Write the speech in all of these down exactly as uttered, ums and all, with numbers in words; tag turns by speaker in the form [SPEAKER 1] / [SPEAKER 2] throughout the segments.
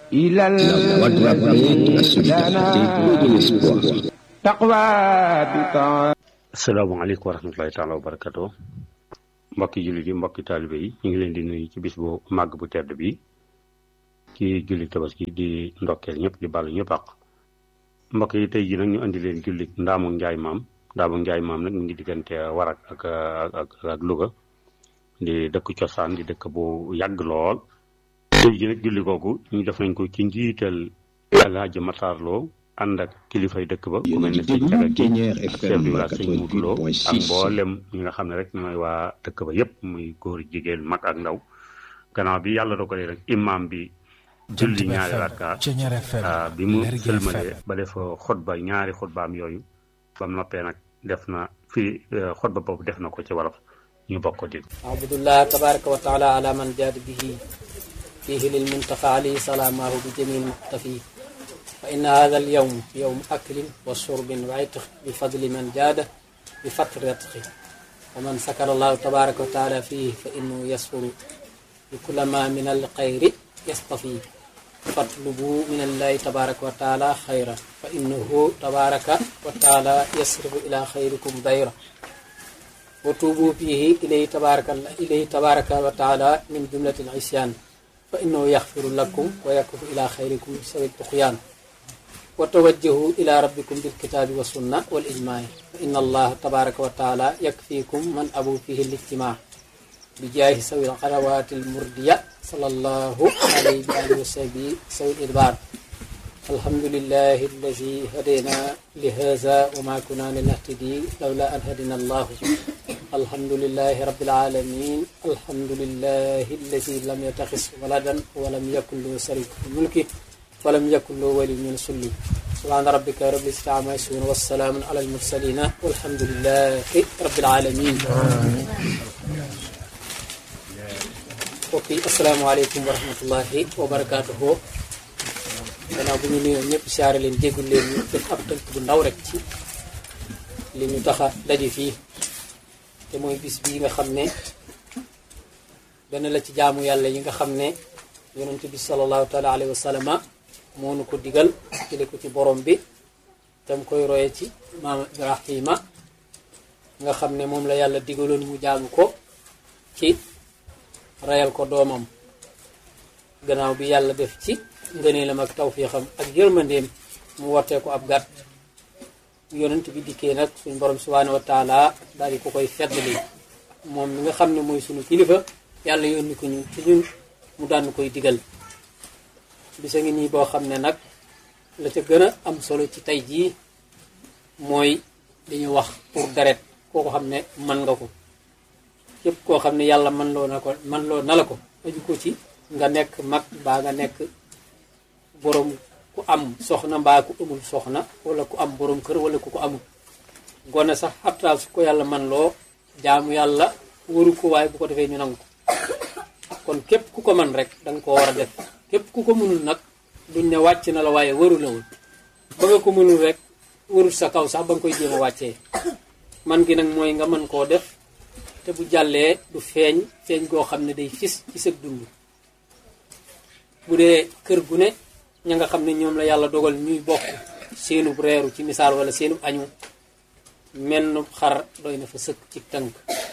[SPEAKER 1] إلى taqwa bi ta.
[SPEAKER 2] asalaamaaleykum wa rahmatulahi taala wa barakatu mbokki jullit yi mbokki taalibe yi ñu ngi leen di nuyu ci bis bu màgg bu tedd bi ci julli tabaski di ndokkeel ñëpp di bàllu ñëpp àq mbokk yi tey ji nag ñu andi leen julli ndaamu njaay maam ndaamu njaay maam nag mu ngi diggante Warak ak ak ak Louga di dëkk cosaan di dëkk bu yàgg lool tey ji nag julli kooku ñu def nañ ko ci njiital Alaaji Matar Lo ànd ak kilifay dëkk ba ku mel ne sëñ Caga gi ak chef du village sëñ Muudu Lo ak mboolem ñi nga xam ne rek ñooy waa dëkk ba yépp muy góor jigéen mag ak ndaw gannaaw bi yàlla dogalee rek imam bi julli ñaari rakka bi mu sëlmalee ba def xutba ñaari xutbaam yooyu ba mu noppee nag def na fii xutba boobu def na ko ci wolof ñu bokk ko dégg
[SPEAKER 3] abdullah tabaraka wa taala ala man jaad bihi fihi lil muntaqa alayhi salaamahu bi jamil muqtafi fa inna hada al yawm yawm aklin wa shurbin wa itq bi fadli man jaada bi fatri ratqi wa man sakara allahu tabaraka wa taala fihi fa innahu yasfuru bi kulli ma min al xayri yastafi fatlubu min allahi tabaraka wa taala xayra fa innahu tabaraka wa taala yasrifu ila xayrikum dayra wa tuubu fihi ilayhi tabaraka ilayhi tabaraka wa taala min jumlati al isyan fa innahu yaxfiru lakum wa yakufu ila xayrikum sawi tuqyan wa tawajjahu ila rabbikum bilkitabi wa sunna wal ijmaa fa inna allaha tabaraka wa taala yakfikum man abu fihi lijtimaa bi jaahi sawi alxarawaati almurdiya sallallahu alayhi wa alihi wa sahbihi sawi idbar alhamdulillahi alladi hadayna li haza wa ma kunna linahtadi lawla an hadina allahu alhamdulillahi rabbil alamin alhamdulillahi alladi lam yattakhis waladan wa lam yakun lahu sharikun fi mulki wa lam yakun lahu waliyyun min sulli subhana rabbika rabbil izzati amma yasifun wa salamun ala al mursalin walhamdulillahi rabbil alamin mbokk yi asalaamaaleykum wa rahmatullahi wa barakaatuhu gannaaw bu ñu nuyoo ñëpp siyaare leen jéggul leen ñu def ab tënk bu ndaw rek ci li ñu taxa daje fii te mooy bis bii nga xam ne dana la ci jaamu yàlla yi nga xam ne yonent bi sallallahu taala alayhi wa sallama moo nu ko digal jële ko ci borom bi tam koy roye ci maam Ibrahima nga xam ne moom la yàlla digaloon mu jaamu ko ci rayal ko doomam gannaaw bi yàlla def ci ngëneelam ak tawfiixam ak yërmandeem mu wartee ko ab gàtt yonent bi dikkee nag suñ borom subhaanahu wa taala daal di ko koy feddali moom mi nga xam ne mooy suñu kilifa yàlla yónni ko ñu ci ñun mu daan koy digal bisa ngi nii boo xam ne nag la ca gën a am solo ci tey jii mooy li ñu wax pour deret koo ko xam ne mën nga ko képp koo xam ne yàlla mën loo na ko mën loo na la ko aju ko ci nga nekk mag mbaa nga nekk borom ku am soxna mbaa ku amul soxna wala ku am borom kër wala ku ko amul gone sax xabtaal su ko yàlla man loo jaamu yàlla waru ko waaye bu ko defee ñu nangu ko kon képp ku ko man rek danga ko war a def képp ku ko mënul nag duñ ne wàcc na la waaye waru la woon ba nga ko mënul rek warul sa kaw sax ba nga koy jéem a wàccee man gi nag mooy nga mën koo def te bu jàllee du feeñ feeñ goo xam ne day fis ci sa dund bu dee kër gu ne ña nga xam ne ñoom la yàlla dogal ñuy bokk seenub reeru ci misaal wala seenub añu menn xar doy na fa sëkk ci tënk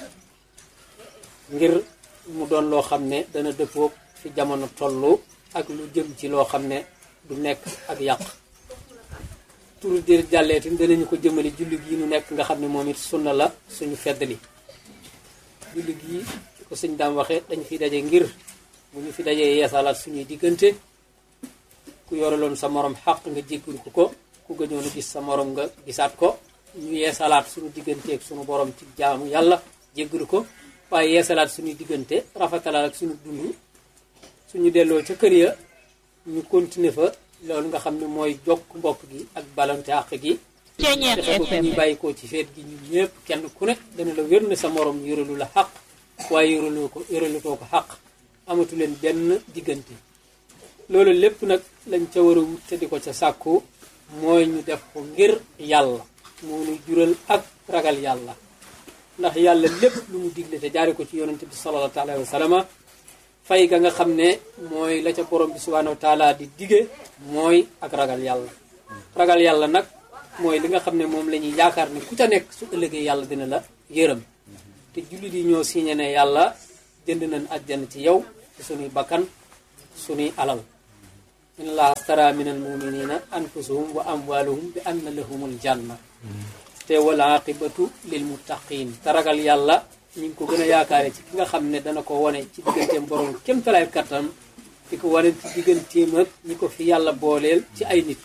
[SPEAKER 3] ngir mu doon loo xam ne dana dëppoog fi jamono tollu ak lu jëm ci loo xam ne du nekk ak yàq turu dir jàllee tamit danañu ko jëmale julli gi nu nekk nga xam ne moom it sunna la suñu feddali julli gi ko sëñ daam waxee dañ fi daje ngir bu ñu fi dajee yeesalaat suñuy diggante ku yoraloon sa morom xaq nga jéggul ko ko ku gëjoon a gis sa morom nga gisaat ko ñu yeesalaat suñu digganteeg suñu borom ci jaamu yàlla jéggul ko waaye yeesalaat suñuy diggante rafetalaat ak suñu dund suñu delloo ca kër ya ñu continuer fa loolu nga xam ne mooy jokk mbokk gi ak balante àq gi defe ko fi ñuy bàyyi koo ci feet gi ñu ñëpp kenn ku ne dana la wér ne sa morom yoralu la xaq waaye yoraloo ko yoralatoo ko xaq amatu leen benn diggante loolu lépp nag lañ ca war a wut te di ko ca sàkku mooy ñu def ko ngir yàlla moo ñu jural ak ragal yàlla ndax yàlla lépp lu mu digle te jaare ko ci yonente bi sallallahu alayhi wa sallam fay ga nga xam ne mooy la ca borom bi subhanahu wa taala di dige mooy ak ragal yàlla ragal yàlla nag mooy li nga xam ne moom la ñuy yaakaar ne ku ca nekk su ëllëgee yàlla dina la yërëm te jullit yi ñoo signé ne yàlla jënd nañ àjjana ci yow ci sunuy bakkan sunuy alal inna allaha astara min al muminina anfusahum wa amwaluhum bi anna lahumul janna te wal aqibatu lil muttaqin te ragal yàlla ñu ngi ko gën a yaakaare ci ki nga xam ne dana ko wane ci digganteem borom kem talaay kattan di ko wane ci digganteem ak ñi ko fi yàlla booleel ci ay nit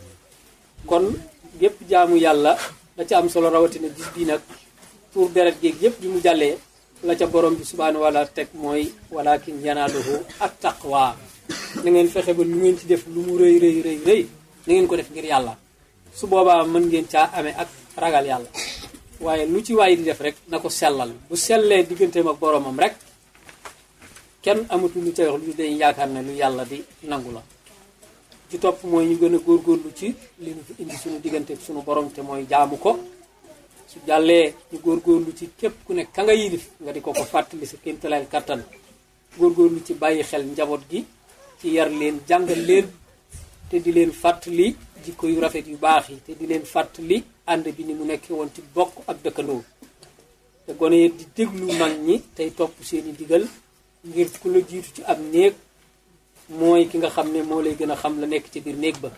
[SPEAKER 3] kon yépp jaamu yàlla la ca am solo rawatina bis bii nag tuur deret géeg yépp bi mu jàllee la ca borom bi subhanahu wa taala teg mooy walakin yanaaluhu at taqwa na ngeen fexe ba lu ngeen ci def lu mu rëy rëy rëy rëy na ngeen ko def ngir yàlla su boobaa mën ngeen caa amee ak ragal yàlla waaye lu ci waay di def rek na ko sellal bu sellee digganteem ak boromam rek kenn amatul lu ca wax lu dañuy yaakaar ne lu yàlla di nangu la ci topp mooy ñu gën a góorgóorlu ci li ñu fi indi suñu diggante ak suñu borom te mooy jaamu ko su jàllee ñu góorgóorlu ci képp ku nekk ka nga yilif nga di ko ko fàttali sa kéemtalaay kattan góorgóorlu ci bàyyi xel njaboot gi ci yar leen jàngal leen te di leen fàttali jikko yu rafet yu baax yi te di leen fàttali ànd bi ni mu nekkee woon ci bokk ak dëkkandoo te gone yi di déglu mag ñi tey topp seeni digal ngir ku la jiitu ci ab néeg mooy ki nga xam ne moo lay gën a xam la nekk ci biir néeg ba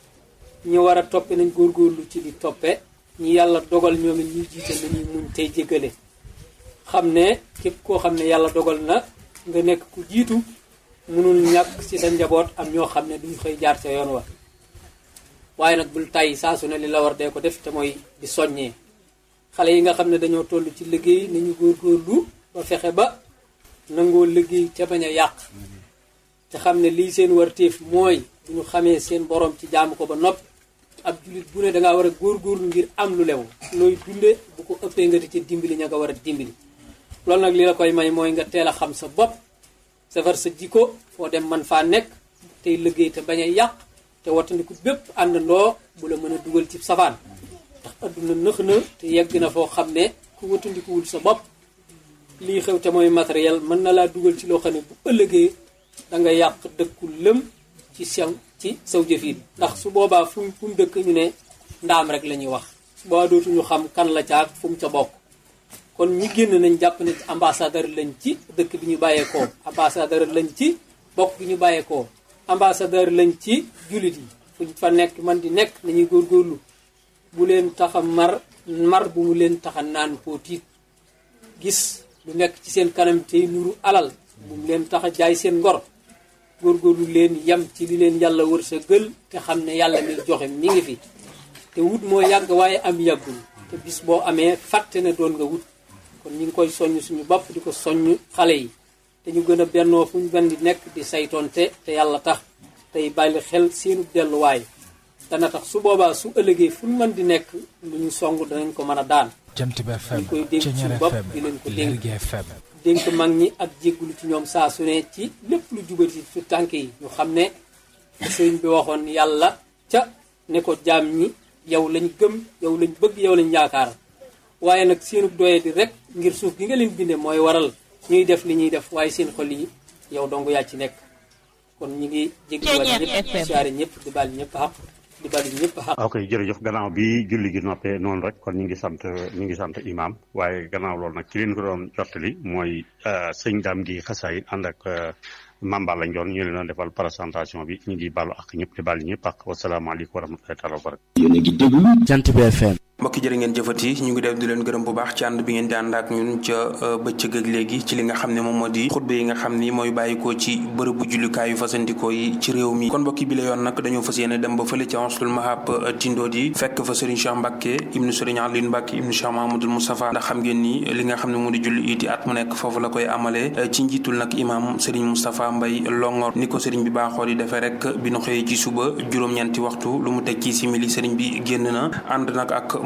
[SPEAKER 3] ñi war a toppe nañ góorgóorlu ci di toppe ñi yàlla dogal ñoom it ñuy jiite nañuy muñ tey jéggale xam ne képp koo xam ne yàlla dogal na nga nekk ku jiitu mënul ñàkk ci sa njaboot am ñoo xam ne duñ xëy jaar ca yoon wa waaye nag bul tàyyi saa su ne li la war dee ko def te mooy di soññee xale yi nga xam ne dañoo toll ci liggéey nañu góorgóorlu ba fexe ba nangoo liggéey te bañ a yàq te xam ne lii seen warteef mooy bu ñu xamee seen borom ci jaamu ko ba noppi ab jullit bu ne dangaa war a góorgóorlu ngir am lu lew looy dunde bu ko ëppee nga di ci dimbali ña nga war a dimbali loolu nag li la koy may mooy nga teel a xam sa bopp safar sa jikko foo dem man faa nekk tey liggéey te bañ a yàq te wattandiku bépp àndandoo bu la mën a dugal ci safaan ndax adduna nëx na te yegg na foo xam ne ku wattandikuwul sa bopp lii xew te mooy matériel mën na laa dugal ci loo xam ne bu ëllëgee da nga yàq dëkku lëm ci sew ci saw jëfin ndax su boobaa fu mu fu mu dëkk ñu ne ndaam rek la ñuy wax su boobaa dootuñu xam kan la caag fu mu ca bokk kon ñi génn nañ jàpp ne ambassadeur lañ ci dëkk bi ñu bàyyeekoo ambassadeur lañ ci bokk bi ñu bàyyeekoo ambassadeur lañ ci jullit yi fuñ fa nekk man di nekk nañuy góorgóorlu bu leen tax a mar mar bu mu leen tax a naan koo tiit gis lu nekk ci seen kanam tey nuru alal bu mu leen tax a jaay seen ngor góorgóorlu leen yam ci li leen yàlla wër sa gël te xam ne yàlla mi joxe mi ngi fi te wut moo yàgg waaye am yàggul te bis boo amee fàtte ne doon nga wut kon ñu ngi koy soññ suñu bopp di ko soññ xale yi te ñu gën a bennoo fu ñu gën di nekk di saytoonte te yàlla tax tey bàyyi xel seenu delluwaay dana tax su boobaa su ëllëgee fu ñu mën di nekk lu ñu song danañ ko mën a daan
[SPEAKER 4] Jant bi F M
[SPEAKER 3] ñu koy dénk suñu bopp di leen ko dénk dénk mag ñi ak jéggulu ci ñoom saa su ne ci lépp lu jubati su tànk yi ñu xam ne sëriñ bi waxoon yàlla ca ne ko jaam ñi yow lañ gëm yow lañ bëgg yow lañ yaakaar waaye nag seenu doye di rek ngir suuf gi nga leen binde mooy waral ñuy def li ñuy def waaye seen xol yi yow dong yaa ci nekk kon ñi ngi jéggluwaat ñëpp siyaare ñëpp di bal ñëpp xaq di bal ñëpp xaq
[SPEAKER 2] ok jërëjëf gannaaw bi julli gi noppee noonu rek kon ñu ngi sant ñu ngi sant imam waaye gannaaw loolu nag ci leen ko doon jottali mooy sëñ Dame gi xasaay ànd ak Mambal lañ doon ñu leen doon defal présentation bi ñu ngi balu ak ñëpp di bal ñëpp ak wasalaamaaleykum wa rahmatullahi taala wa barakatuh.
[SPEAKER 5] yéen a ngi déglu Jant bi F M.
[SPEAKER 6] mbokki jërë ngeen jëfati ñu ngi def di leen gërëm bu baax ci ànd bi ngeen di ànd ak ñun ca bëccëg ak léegi ci li nga xam ne moom moo di xutba yi nga xam ni mooy bàyyikoo ci bërëbu jullikaay yu fasandikoo yi ci réew mi kon mbokki bi la yoon nag dañoo fas yéene dem ba fële ca Ansul Mahab Tindoo di fekk fa Serigne Cheikh Mbacke ibnu Serigne Aline Mbacke ibnu Cheikh Mahamadul Moustapha ndax xam ngeen ni li nga xam ne moo di julli iti at mu nekk foofu la koy amalee ci njiitul nag imam Serigne Moustapha Mbaye Longor ni ko Serigne bi baaxoo di defee rek bi nu xëyee ci suba juróom-ñeenti waxtu lu mu teg ci simili Serigne bi génn na ànd nag ak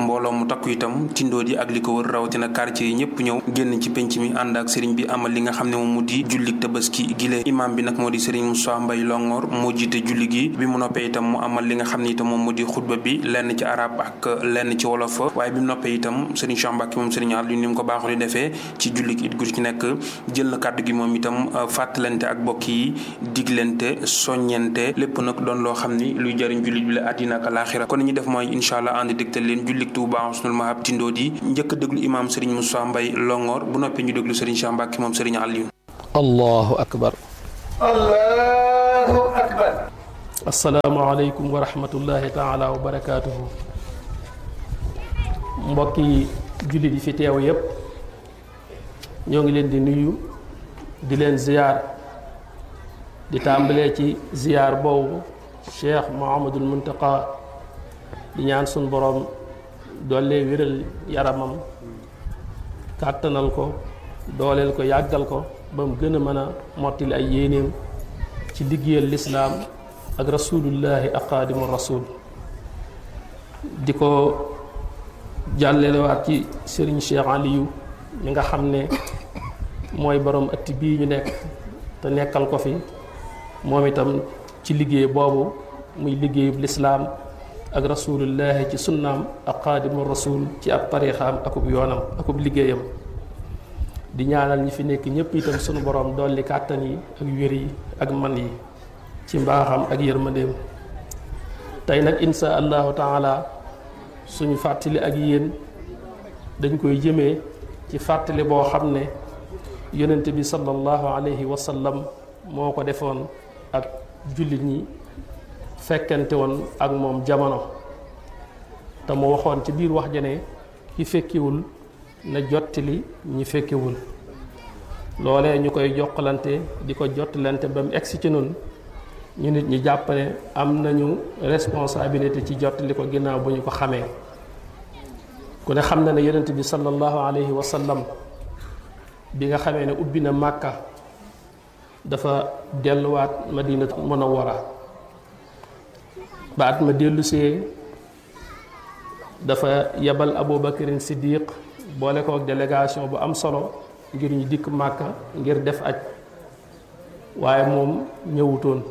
[SPEAKER 6] mbooloo mu takku itam tindoo di ak li ko wër rawatina quartier yi ñëpp ñëw génn ci penc mi ànd ak sëriñ bi amal li nga xam ne moom mu di jullik tabaski gile imam bi nag moo di sëriñ Moussa Mbaye Longhor moo jiite julli gi bi mu noppee itam mu amal li nga xam ne itam moom mu di xutba bi lenn ci arab ak lenn ci wolof waaye bi mu noppee itam sëriñ Cheikh Mbacke moom sëriñ Aliou ni mu ko baaxul di defee ci jullik it gu ci nekk jël na kàddu gi moom itam fàttalante ak bokk yi diglante soññente lépp nag doon loo xam ni luy jëriñ jullit bi la àddina ak alaaxira kon ñu def mooy incha allah ànd dégtal leen jullik Touba Husnul Mahab tindoo di njëkk a déglu imam sëriñ Moussa Mbaye Longhor bu noppee ñu déglu sëriñ Cheikh Mbacke moom sëriñ Aliou.
[SPEAKER 5] allahu akbar
[SPEAKER 4] allahu akbar.
[SPEAKER 7] assalaamu aleykum wa rahmatullahi taala wa barakaatuhu. mbokki jullit yi fi teew yépp ñoo ngi leen di nuyu di leen ziyaar di tàmbalee ci ziyaar boobu Cheikh Mouhamadul Muntaqa di ñaan sun boroom doole wéral yaramam kàttanal ko dooleel ko yàggal ko ba mu gën a mën a mottali ay yéenéem ci liggéeyal lislaam ak rasulullahi ak xaadimu rasul di ko jàllelewaat ci sëriñ Cheikh Aliou mi nga xam ne mooy borom ëtt bii ñu nekk te nekkal ko fi moom itam ci liggéey boobu muy liggéeyub lislaam ak rasulullahi ci sunnaam ak xaadimu rasul ci ab tarixaam akub yoonam akub liggéeyam di ñaanal ñi fi nekk ñëpp itam sunu borom dolli kàttan yi ak wér yi ak man yi ci mbaaxam ak yërmandeem tey nag insha allahu taala suñu fàttali ak yéen dañ koy jëmee ci fàttali boo xam ne yonent bi sallallahu alayhi wa sallam moo ko defoon ak jullit ñi fekkante woon ak moom jamono te mu waxoon ci biir wax ja ne ki fekkiwul na jottali ñi fekkewul loolee ñu koy jokkalante di ko jottalante ba mu egsi ci nun ñu nit ñi jàpp ne am nañu responsabilité ci jottali ko ginnaaw bu ñu ko xamee ku ne xam na ne yonent bi sallallahu alayhi wa sallam bi nga xamee ne ubbi na Màkka dafa delluwaat Madinatu Munawwara ba at ma dellusee dafa yebal Abubakarin Siddiq boole ko ak délégation bu am solo ngir ñu dikk Màkka ngir def aj waaye moom ñëwutoon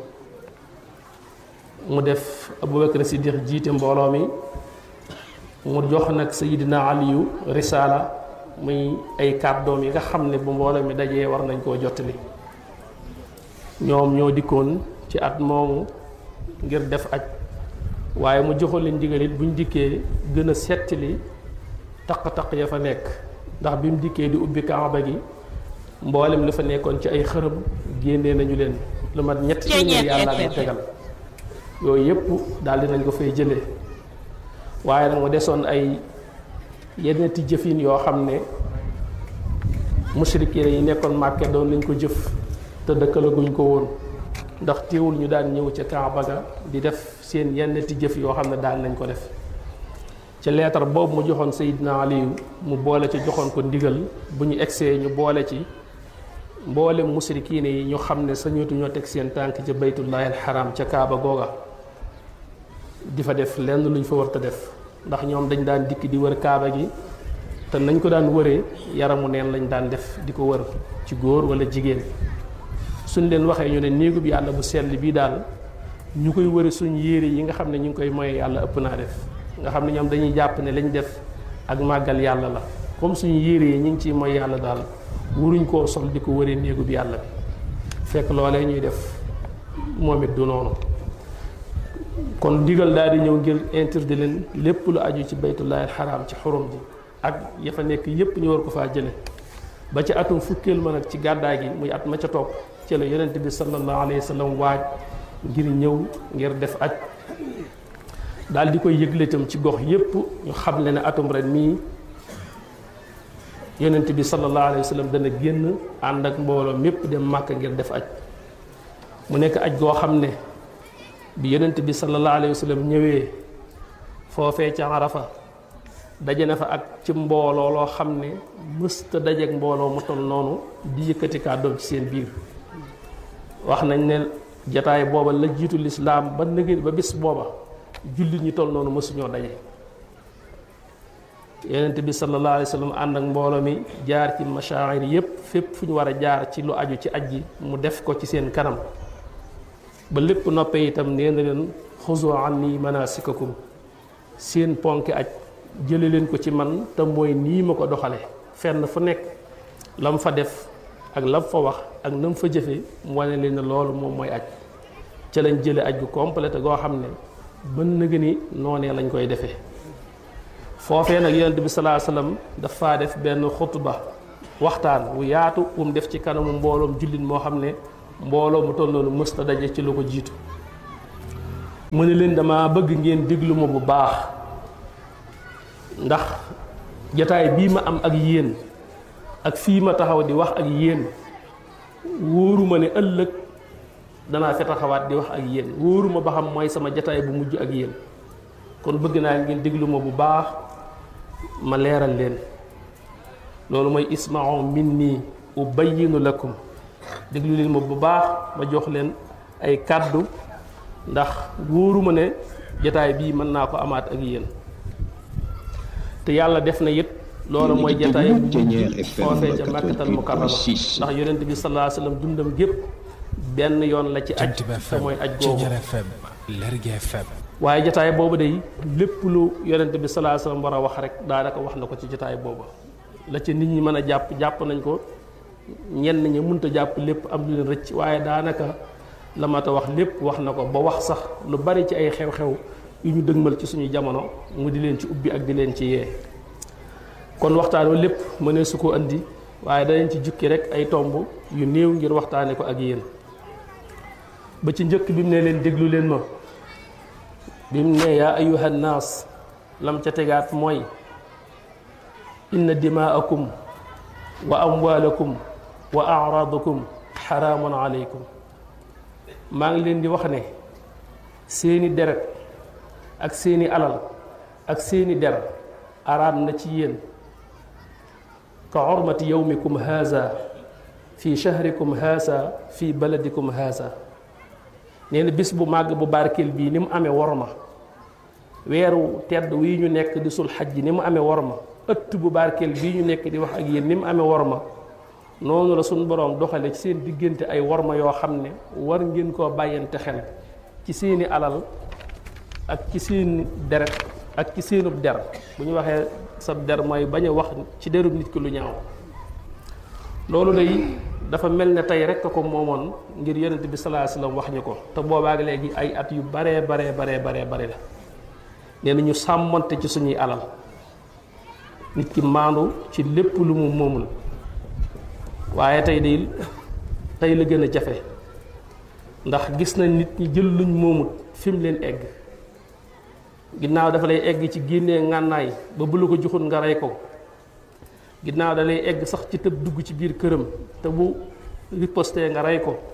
[SPEAKER 7] mu def Abubakar Siddiq jiite mbooloo mi mu jox nag Sayidina Aliyu risaala muy ay kàddoom yi nga xam ne bu mbooloo mi dajee war nañ koo jottali ñoom ñoo dikkoon ci at moomu ngir def aj waaye mu joxoon leen ndigal it buñ dikkee gën a settali taq-taq ya fa nekk ndax bi mu dikkee di ubbi Kaaba gi mboolem li fa nekkoon ci ay xërëm génnee nañu leen lu mat ñetti téeméer yàlla la tegal yooyu yëpp daal dinañ ko fay jëlee waaye nag mu desoon ay yenn ti jëfin yoo xam ne musrikiin yi nekkoon Màkka doon lañ ko jëf te dëkkalaguñ ko woon ndax teewul ñu daan ñëw ca Kaaba ga di def seen yenn ti jëf yoo xam ne daan nañ ko def ca leetar boobu mu joxoon Seydina Aliyu mu boole ci joxoon ko ndigal bu ñu egsee ñu boole ci mboolem musrikiin yi ñu xam ne sañootu ñoo teg seen tànk ca baytullahi alxaram ca Kaaba googa di fa def lenn luñ fa war a def ndax ñoom dañ daan dikk di wër Kaaba gi te nañ ko daan wëree yaramu neen lañ daan def di ko wër ci góor wala jigéen suñ leen waxee ñu ne néegub yàlla bu sell bii daal ñu koy wëri suñ yére yi nga xam ne ñu ngi koy moye yàlla ëpp naa def nga xam ne ñoom dañuy jàpp ne lañ def ak màggal yàlla la comme suñu yére yi ñu ngi ciy mooy yàlla daal waruñ koo sol di ko wëree néegub yàlla bi fekk loolee ñuy def moom it du noonu kon ndigal daal di ñëw ngir interdit leen lépp lu aju ci baytullahi alxaram ci xurum ji ak ya fa nekk yépp ñu war ko faa jële ba ci atum fukkeel ma nag ci gàddaay gi muy at ma ca topp ci la yonent bi sallallahu alayhi wa sallam waaj ngir ñëw ngir def aj daal di koy yëgle itam ci gox yépp ñu xam ne ne atum ren mii yonent bi sallallahu alayhi wa sallam dana génn ànd ak mbooloo mépp dem Màkka ngir def aj mu nekk aj goo xam ne bi yonent bi sallallahu alayhi wa sallam ñëwee foofee ca Arafa daje na fa ak ci mbooloo loo xam ne mësta dajeek mbooloo mu toll noonu di yëkkati kàddoom ci seen biir wax nañ ne jataay booba la jiitu lislaam ba nëgën ba bis booba jullit ñi toll noonu mësuñoo daje yonent bi sallallahu alayhi wa sallam ànd ak mbooloo mi jaar ci mashaa'ir yépp fépp fu ñu war a jaar ci lu aju ci aj gi mu def ko ci seen kanam ba lépp noppee itam nee na leen xuzu anni manasikakum seen ponki aj jële leen ko ci man te mooy nii ma ko doxale fenn fu nekk lam fa def ak lam fa wax ak nam fa jëfe mu wane leen ne loolu moom mooy aj ca lañ jële aj gu complet goo xam ne bën na gëni noonee lañ koy defee foofee nag yonent bi salaa sallam dafa def benn xutba waxtaan wu yaatu wu mu def ci kanamu mbooloom jullit moo xam ne mbooloo mu toll noonu mësta daje ci lu ko jiitu mu ne leen dama bëgg ngeen déglu ma bu baax ndax jataay bii ma am ak yéen ak fii ma taxaw di wax ak yéen wóoruma ne ëllëg danaa fi taxawaat di wax ak yéen wóoruma ba xam mooy sama jataay bu mujj ak yéen kon bëgg naa ngeen déglu ma bu baax ma leeral leen loolu mooy isma'u minni ubayyinu lakum déglu leen ma bu baax ma jox leen ay kàddu ndax wóoruma ne jataay bii mën naa ko amaat ak yéen te yàlla def na it loolu mooy jataay foofee ca Makkatal Mukarrama ndax yonent bi sallallahu alayhi wa sallam dundam gépp benn yoon la ci aj te mooy aj googu waaye jataay boobu day lépp lu yonent bi sallallahu alayhi wa sallam war a wax rek daanaka wax na ko ci jataay boobu la ca nit ñi mën a jàpp jàpp nañ ko ñenn ñi mënta jàpp lépp am lu leen rëcc waaye daanaka la mat a wax lépp wax na ko ba wax sax lu bari ci ay xew-xew yu ñu dëgmal ci suñu jamono mu di leen ci ubbi ak di leen ci yee kon waxtaan wa lépp mënee su ko andi waaye danañ ci jukki rek ay tomb yu néew ngir waxtaane ko ak yéen ba ci njëkk bi mu ne leen déglu leen ma bi mu ne yaa ayuha nnaas lam ca tegaat mooy inna dimaakum wa amwaalakum wa araadakum xaraamun aleykum maa ngi leen di wax ne seeni deret ak seeni alal ak seeni der araam na ci yéen ka xormati yawmikum haza fi shahrikum haza fi baladikum haza nee na bis bu màgg bu barkeel bii ni mu amee worma weeru tedd wii ñu nekk di sul xaj ji ni mu amee worma ëtt bu barkeel bii ñu nekk di wax ak yéen ni mu amee worma noonu la suñu boroom doxale ci seen diggante ay worma yoo xam ne war ngeen koo bàyyante xel ci seeni alal ak ci seen deret ak ci seenub der bu ñu waxee sab der mooy bañ a wax ci derub nit ki lu ñaaw loolu day dafa mel ne tey rek ko moomoon ngir yonent bi sallallahu alayhi wasallam wax ñu ko te boobaak léegi ay at yu baree baree baree baree bare la nee na ñu sàmmante ci suñuy alal nit ki maandu ci lépp lu mu moomul waaye tey day tey la gën a jafe ndax gis nañ nit ñi jël luñ moomut fi mu leen egg ginnaaw dafa lay egg ci génnee ngànnaay ba bu la ko joxul nga rey ko ginnaaw da lay egg sax ci tëb dugg ci biir këram te bu riposté nga rey ko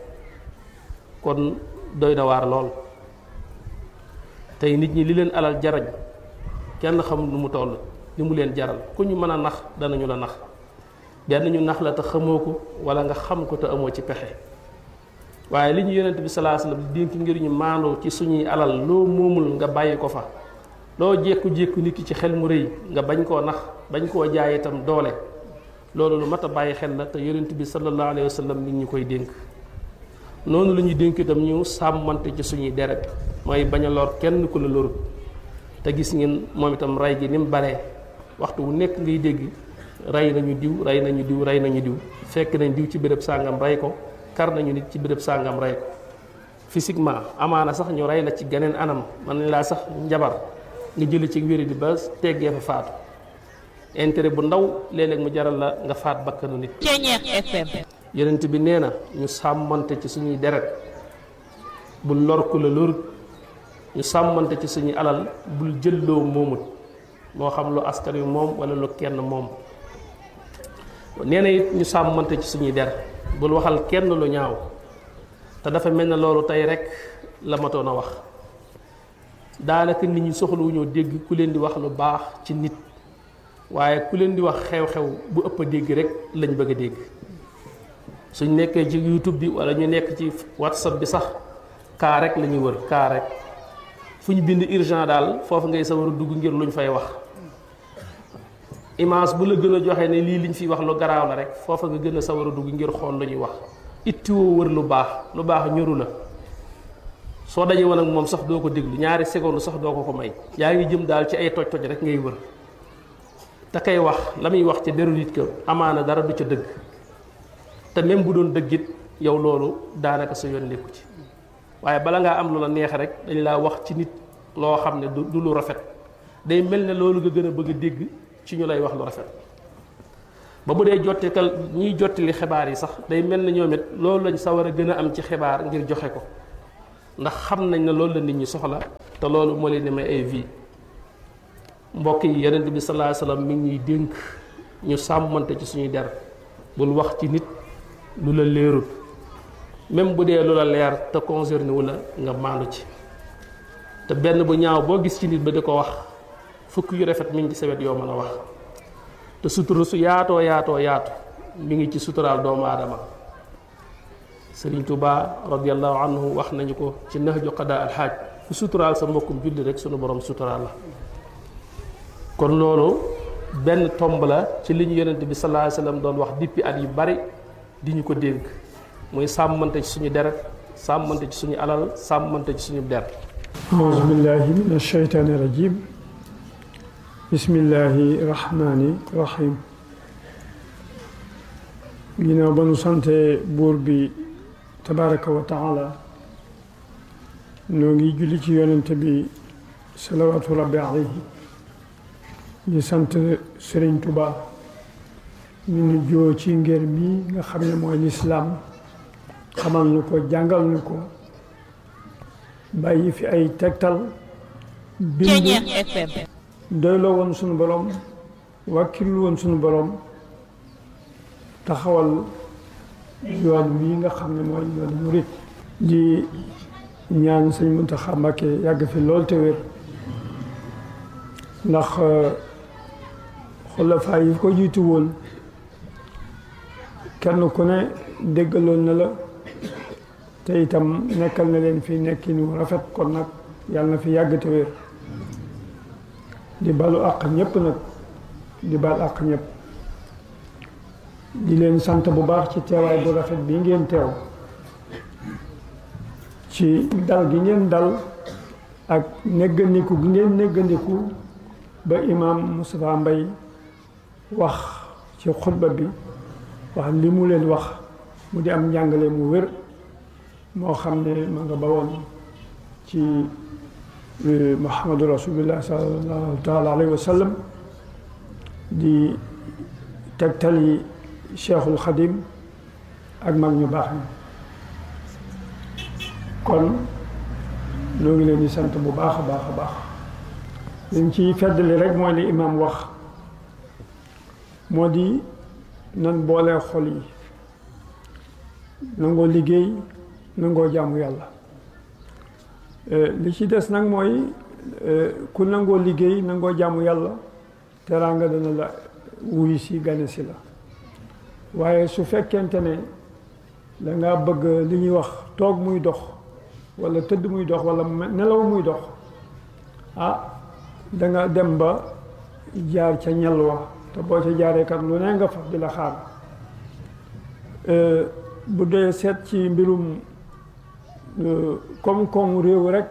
[SPEAKER 7] kon doy na waar lool tey nit ñi li leen alal jarañ kenn xamul nu mu toll li mu leen jaral ku ñu mën a nax danañu la nax benn ñu nax la te xamoo ko wala nga xam ko te amoo ci pexe waaye li ñu yonent bi sallallahu alayhi wasallam dénk ngir ñu maandoo ci suñuy alal loo moomul nga bàyyi ko fa loo jékku-jékku nit ki ci xel mu rëy nga bañ koo nax bañ koo jaay itam doole loolu lu mat a bàyyi xel la te yonent bi sallallahu alayhi wasallam nit ñu koy dénk noonu la ñuy dénk itam ñu sàmmante ci suñuy deret mooy bañ a lor kenn ku la lorut te gis ngeen moom itam rey gi ni mu baree waxtu wu nekk ngay dégg rey nañu diw rey nañu diw rey nañu diw fekk nañ diw ci béréb sàngam rey ko kar nañu nit ci béréb sàngam rey ko physiquement amaana sax ñu rey la ci geneen anam mën nañ laa sax njabar nga jëli ci wéri di ba teggee fa faatu intérêt bu ndaw léeg-léeg mu jaral la nga faat bakkanu nit yonent bi nee na ñu sàmmante ci suñuy deret bul lor ku la lorut ñu sàmmante ci suñuy alal bul jëlloo moomut moo xam lu askan wi moom wala lu kenn moom nee na it ñu sàmmante ci suñuy der bul waxal kenn lu ñaaw te dafa mel ne loolu tey rek la matoon a wax daanaka nit ñi soxlawuñoo dégg ku leen di wax lu baax ci nit waaye ku leen di wax xew-xew bu ëpp a dégg rek lañ bëgg a dégg suñ nekkee ci YouTube bi wala ñu nekk ci WhatsApp bi sax kaa rek la ñuy wër kaa rek fu ñu bind urgent daal foofu ngay sa war a dugg ngir luñ fay wax image bu la gën a joxe ne lii liñ fi wax lu garaaw la rek foofa nga gën a sawar a dugg ngir xool lu ñuy wax ittiwoo wër lu baax lu baax ñoru la soo dajee woon ak moom sax doo ko déglu ñaari seconde sax doo ko ko may yaa ngi jëm daal ci ay toj toj rek ngay wër te kay wax la muy wax ci deru nit ka amaana dara du ca dëgg te même bu doon dëggit yow loolu daanaka sa yoon nekku ci waaye bala ngaa am lu la neex rek dañ laa wax ci nit loo xam ne du lu rafet day mel ne loolu nga gën a bëgg a dégg ci ñu lay wax lu rafet ba bu dee jottikal ñiy jottali xibaar yi sax day mel ne ñoom it loolu lañ sa war a gën a am ci xibaar ngir joxe ko ndax xam nañ ne loolu la nit ñi soxla te loolu moo leen di may ay vie mbokk yi yonent bi sallallahu alayhi wasallam mi ngi ñuy dénk ñu sàmmante ci suñuy der bul wax ci nit lu la leerul même bu dee lu la leer te concerné wu la nga maandu ci te benn bu ñaaw boo gis ci nit ba di ko wax fukk yu rafet mi ngi ci sawet yoo mën a wax te sutura su yaatoo yaatoo yaatu mi ngi ci suturaal doomu aadama Sëriñ Tuubaa radiyallahu anhu wax nañu ko ci Nahju Qadaa al Haaj ku suturaal sa mbokkum julli rek sunu borom suturaal la kon loolu benn tomb la ci li ñu yonent bi sallallahu alayhi wasallam doon wax dippi at yu bari di ñu ko dénk muy sàmmante ci suñu deret sàmmante ci suñu alal sàmmante ci suñu der
[SPEAKER 8] auzu billahi min ashaytaani rajim bismillahi rahmani rahim ginnaaw ba nu sante buur bi tabaraka wa taala noo ngi julli ci yonent bi salawaatu rabbi alayhi di sant Sëriñ Tuubaa ñu nu joo ci ngir mi nga xam ne mooy lislaam xamal nu ko jàngal nu ko bàyyi fi ay tegtal bind doyloo woon sunu borom wàkkirlu woon sunu borom taxawal yoon wi nga xam ne mooy yoon murit di ñaan Sëñ Muntaxa Mbàkke yàgg fi lool te wér ndax xulafaa yi ko jiitu woon kenn ku ne déggaloon na la te itam nekkal na leen fi nekkinu rafet kon nag yàlla na fi yàgg te wér di balu àq ñëpp nag di bal àq ñëpp di leen sant bu baax ci teewaay bu rafet bi ngeen teew ci dal gi ngeen dal ak néggandiku gi ngeen néggandiku ba imaam Moustapha Mbaye wax ci xutba bi wax li mu leen wax mu di am njàngale mu wér moo xam ne ma nga bawoon ci Muhammadu Rasulullah sallallahu taala alayhi wa sallam di tegtali Cheikhul Xadim ak mag ñu baax ñi kon ñoo ngi leen di sant bu baax a baax a baax liñ ciy feddali rek mooy li imaam wax moo di nan boolee xol yi nangoo liggéey nangoo jaamu yàlla li ci des nag mooy ku nangoo liggéey nangoo jaamu yàlla teraanga dana la wuyu si gane si la waaye su fekkente ne danga bëgg li ñuy wax toog muy dox walla tëdd muy dox walla nelaw muy dox ah danga dem ba jaar ca ñel wa te boo ca jaaree kat lu ne nga fa di la xaar bu dee seet ci mbirum koom-koomu réew rek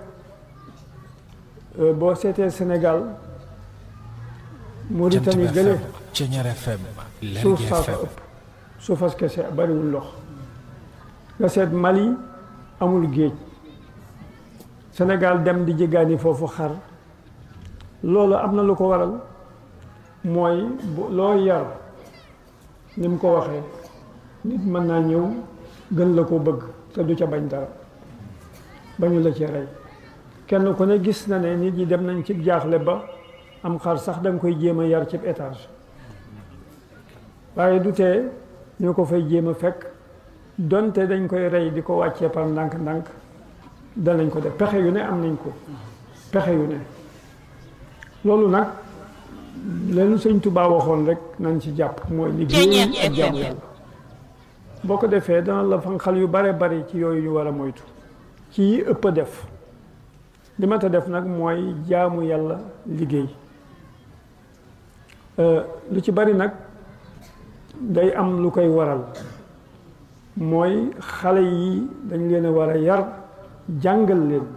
[SPEAKER 8] boo seetee Sénégal Mauritanie gële suuf saa fa ëpp suufas kese bariwul ndox nga seet Mali amul géej Sénégal dem di jéggaani foofu xar loolu am na lu ko waral mooy loo yar ni mu ko waxee nit mën naa ñëw gën la ko bëgg te du ca bañ dara bañu la ci rey kenn ku ne gis na ne nit ñi dem nañ ci jaaxle ba am xar sax da nga koy jéem a yar ci étage waaye du tee ñoo ko fay jéem a fekk donte dañ koy rey di ko wàccee par ndànk-ndànk danañ ko def pexe yu ne am nañ ko pexe yu ne loolu nag leen Sëñ Tuubaa waxoon rek nañ ci jàpp mooy liggéey ak jaamu yàlla boo ko defee dana la fanqal yu bare bari ci yooyu ñu war a moytu ci yi ëpp a def li ma ta def nag mooy jaamu yàlla liggéey lu ci bari nag day am lu koy waral mooy xale yi dañ leen a war a yar jàngal leen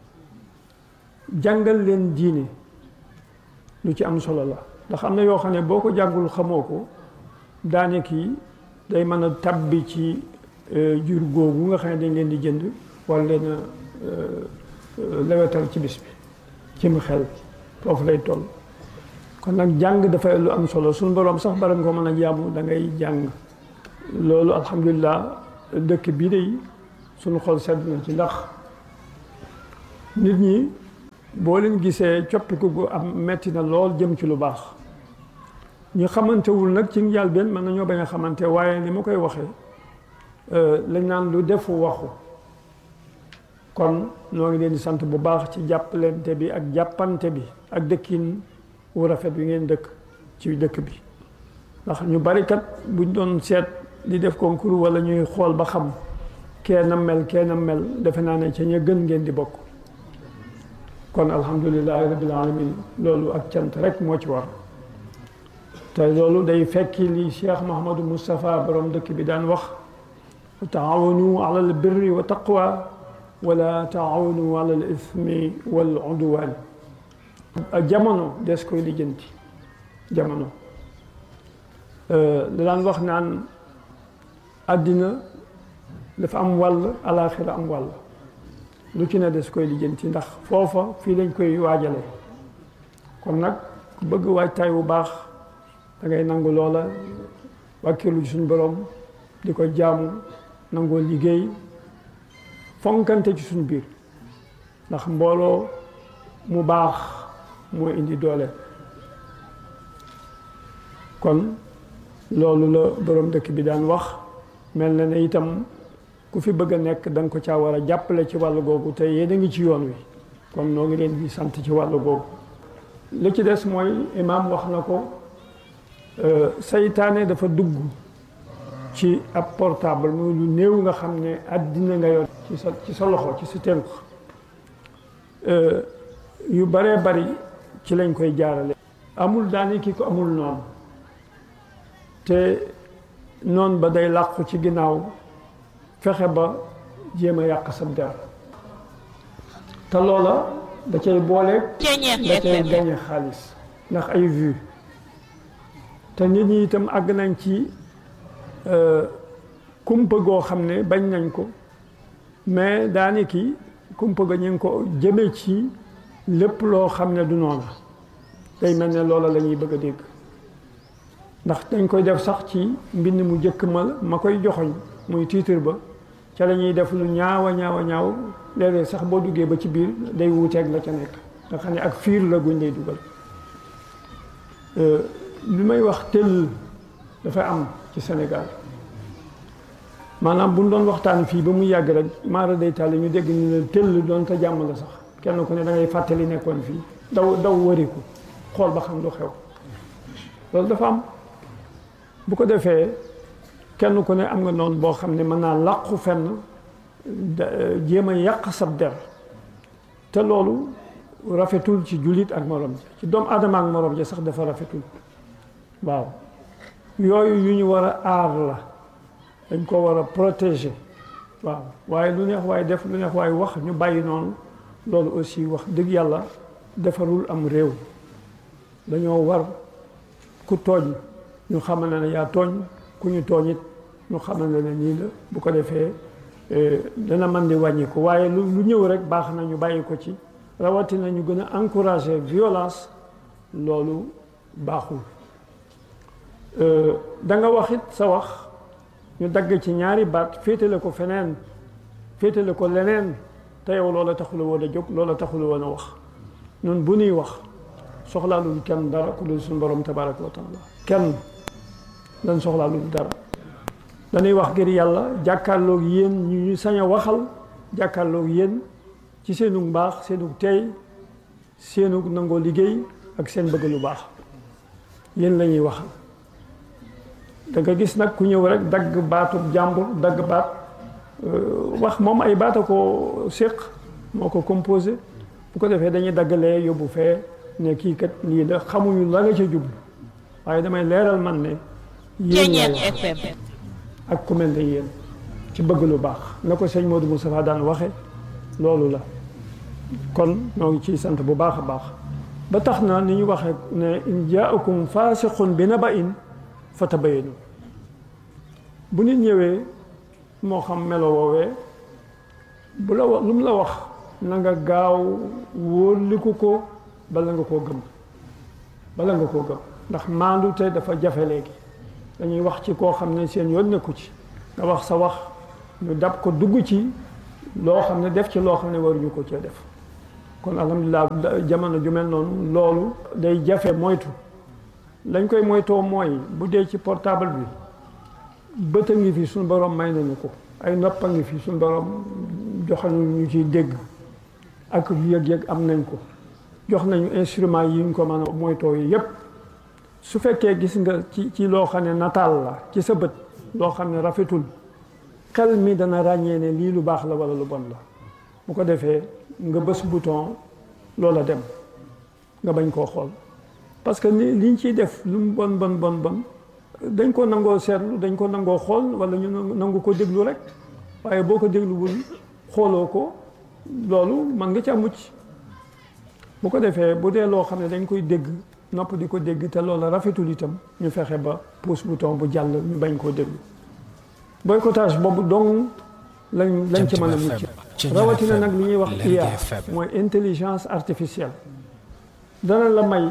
[SPEAKER 8] jàngal leen diine lu ci am solo la ndax am na yoo xam ne boo ko jàngul xamoo ko daane kii day mën a tabbi ci jur googu nga xam ne dañ leen di jënd wala leen a lewetal ci bis bi ci mu xel foofu lay toll kon nag jàng dafay lu am solo suñu boroom sax bara nga ko mën a jaamu da ngay jàng loolu alhamdulilah dëkk bii day suñu xol sedd na ci ndax nit ñi boo leen gisee coppiku gu am metti na lool jëm ci lu baax ñu xamantewul nag ci njëlbéen mën nañoo bañ a xamante waaye ni ma koy waxee lañ naan lu defu waxu kon noo ngi leen di sant bu baax ci jàppalante bi ak jàppante bi ak dëkkin wu rafet bi ngeen dëkk ci dëkk bi ndax ñu bari kat buñ doon seet di def concours wala ñuy xool ba xam kee na mel kee na mel defe naa ne ca ña gën ngeen di bokk kon alhamdulilahi rabbil alamin loolu ak cant rek moo ci war te loolu day fekki li Cheikh Mouhamadou Moustapha borom dëkk bi daan wax taawanu ala al birri wa taqwa wala taawanu ala al ismi wal udwan jamono des koy lijjanti jamono da daan wax naan àddina dafa am wàll alaaxira am wàll lu ci ne des koy lijjanti ndax foofa fii lañ koy waajale kon nag ku bëgg waajtaay bu baax da ngay nangu loola wàkkilu ci suñ borom di ko jaamu nangoo liggéey fonkante ci suñ biir ndax mbooloo mu baax moo indi doole kon loolu la borom dëkk bi daan wax mel na ne itam ku fi bëgg a nekk da nga ko caa war a jàppale ci wàllu googu te yéen a ngi ci yoon wi kon noo ngi leen di sant ci wàllu googu li ci des mooy imaam wax na ko saytaane dafa dugg ci ab portable muy lu néew nga xam ne àddina nga yor ci sa ci sa loxo ci sa tënk yu baree bari ci lañ koy jaarale amul daani ki ko amul noonu te noonu ba day làqu ci ginnaaw fexe ba jéem a yàq sa der te loola da cay boole da cay gañe xaalis ndax ay vues te nit ñi itam àgg nañ ci kumpa goo xam ne bañ nañ ko mais daani ki kumpa ga ñu ngi ko jëme ci lépp loo xam ne du noonu day mel ne loola la ñuy bëgg a dégg ndax dañ koy def sax ci mbind mu jëkk ma ma koy joxoñ muy titre ba ca la ñuy def lu ñaawa ñaawa ñaaw léeg-léeg sax boo duggee ba ci biir day wuuteeg la ca nekk nga xam ne ak fiir la guñ lay dugal li may wax tëll dafay am ci Sénégal maanaam bu ñu doon waxtaan fii ba mu yàgg rek maara day tàll ñu dégg ñu ne tëll doon te jàmm la sax kenn ku ne da ngay fàttali nekkoon fii daw daw wariku xool ba xam lu xew loolu dafa am bu ko defee kenn ku ne am nga noonu boo xam ne mën naa làqu fenn jéem a yàq sab der te loolu rafetul ci jullit ak morom ji ci doomu aadama ak morom ji sax dafa rafetul waaw yooyu yu ñu war a aar la dañ ko war a protéger waaw waaye lu neex waaye def lu neex waaye wax ñu bàyyi noonu loolu aussi wax dëgg yàlla defarul am réew dañoo war ku tooñ ñu xamal ne yaa tooñ ku ñu tooñ it ñu xamal ne nii la bu ko defee dana mën di wàññi ko waaye lu lu ñëw rek baax na ñu bàyyi ko ci rawatina ñu gën a encourager violence loolu baaxul da nga wax it sa wax ñu dagg ci ñaari baat féetale ko feneen féetale ko leneen te yow loola taxula woon a jóg loola taxula woon a wax ñun bu ñuy wax soxlaalul kenn dara ku dul suñu borom tabaraka wa taala kenn dañ soxlaalul dara dañuy wax ngir yàlla jàkkaarloog yéen ñu ñu sañ a waxal jàkkaarloog yéen ci seenu mbaax seenu tey seenu nangoo liggéey ak seen bëgg lu baax yéen la ñuy waxal da nga gis nag ku ñëw rek dagg baatub jàmbur dagg baat wax moom ay baata ko séq moo ko composé bu ko defee dañuy daggalee yóbbu fee ne kii kat lii la xamuñu la nga ca jublu waaye damay leeral man ne yéen lay wax ak ku mel ne yéen ci bëgg lu baax na ko sëñ Modou Moustapha daan waxe loolu la kon ñoo ngi ciy sant bu baax a baax ba tax na ni ñu waxee ne in jaakum faasiqun bi naba'in fatabayyanu bu nit ñëwee moo xam melo woowee bu la wax lu mu la wax na nga gaaw wóoliku ko bala nga koo gëm bala nga koo gëm ndax maandu te dafa jafe léegi dañuy wax ci koo xam ne seen yoon nekku ci nga wax sa wax ñu dab ko dugg ci loo xam ne def ci loo xam ne waruñu ko cee def kon alhamdulilah jamono ju mel noonu loolu day jafe moytu lañ koy moytoo mooy bu dee ci portable bi bët a ngi fi suñu borom may nañu ko ay nopp a ngi fi suñu borom jox ñu ciy dégg ak yëg-yëg am nañ ko jox nañu instrument yi ñu ko mën a moytoo yi yépp su fekkee gis nga ci ci loo xam ne nataal la ci sa bët loo xam ne rafetul xel mi dana ràññee ne lii lu baax la wala lu bon la bu ko defee nga bës bouton loola dem nga bañ koo xool parce que ni liñ ciy def lu mu bon bon bon bon dañ ko nangoo seetlu dañ ko nangoo xool wala ñu nangu ko déglu rek waaye boo ko dégluwul xooloo ko loolu man nga ca mucc bu ko defee bu dee loo xam ne dañ koy dégg nopp di ko dégg te loola rafetul itam ñu fexe ba pouce bouton bu jàll ñu bañ koo déglu boycottage boobu dong lañ lañ ci mën a mucc rawatina nag li ñuy wax I A mooy intelligence artificielle dana la may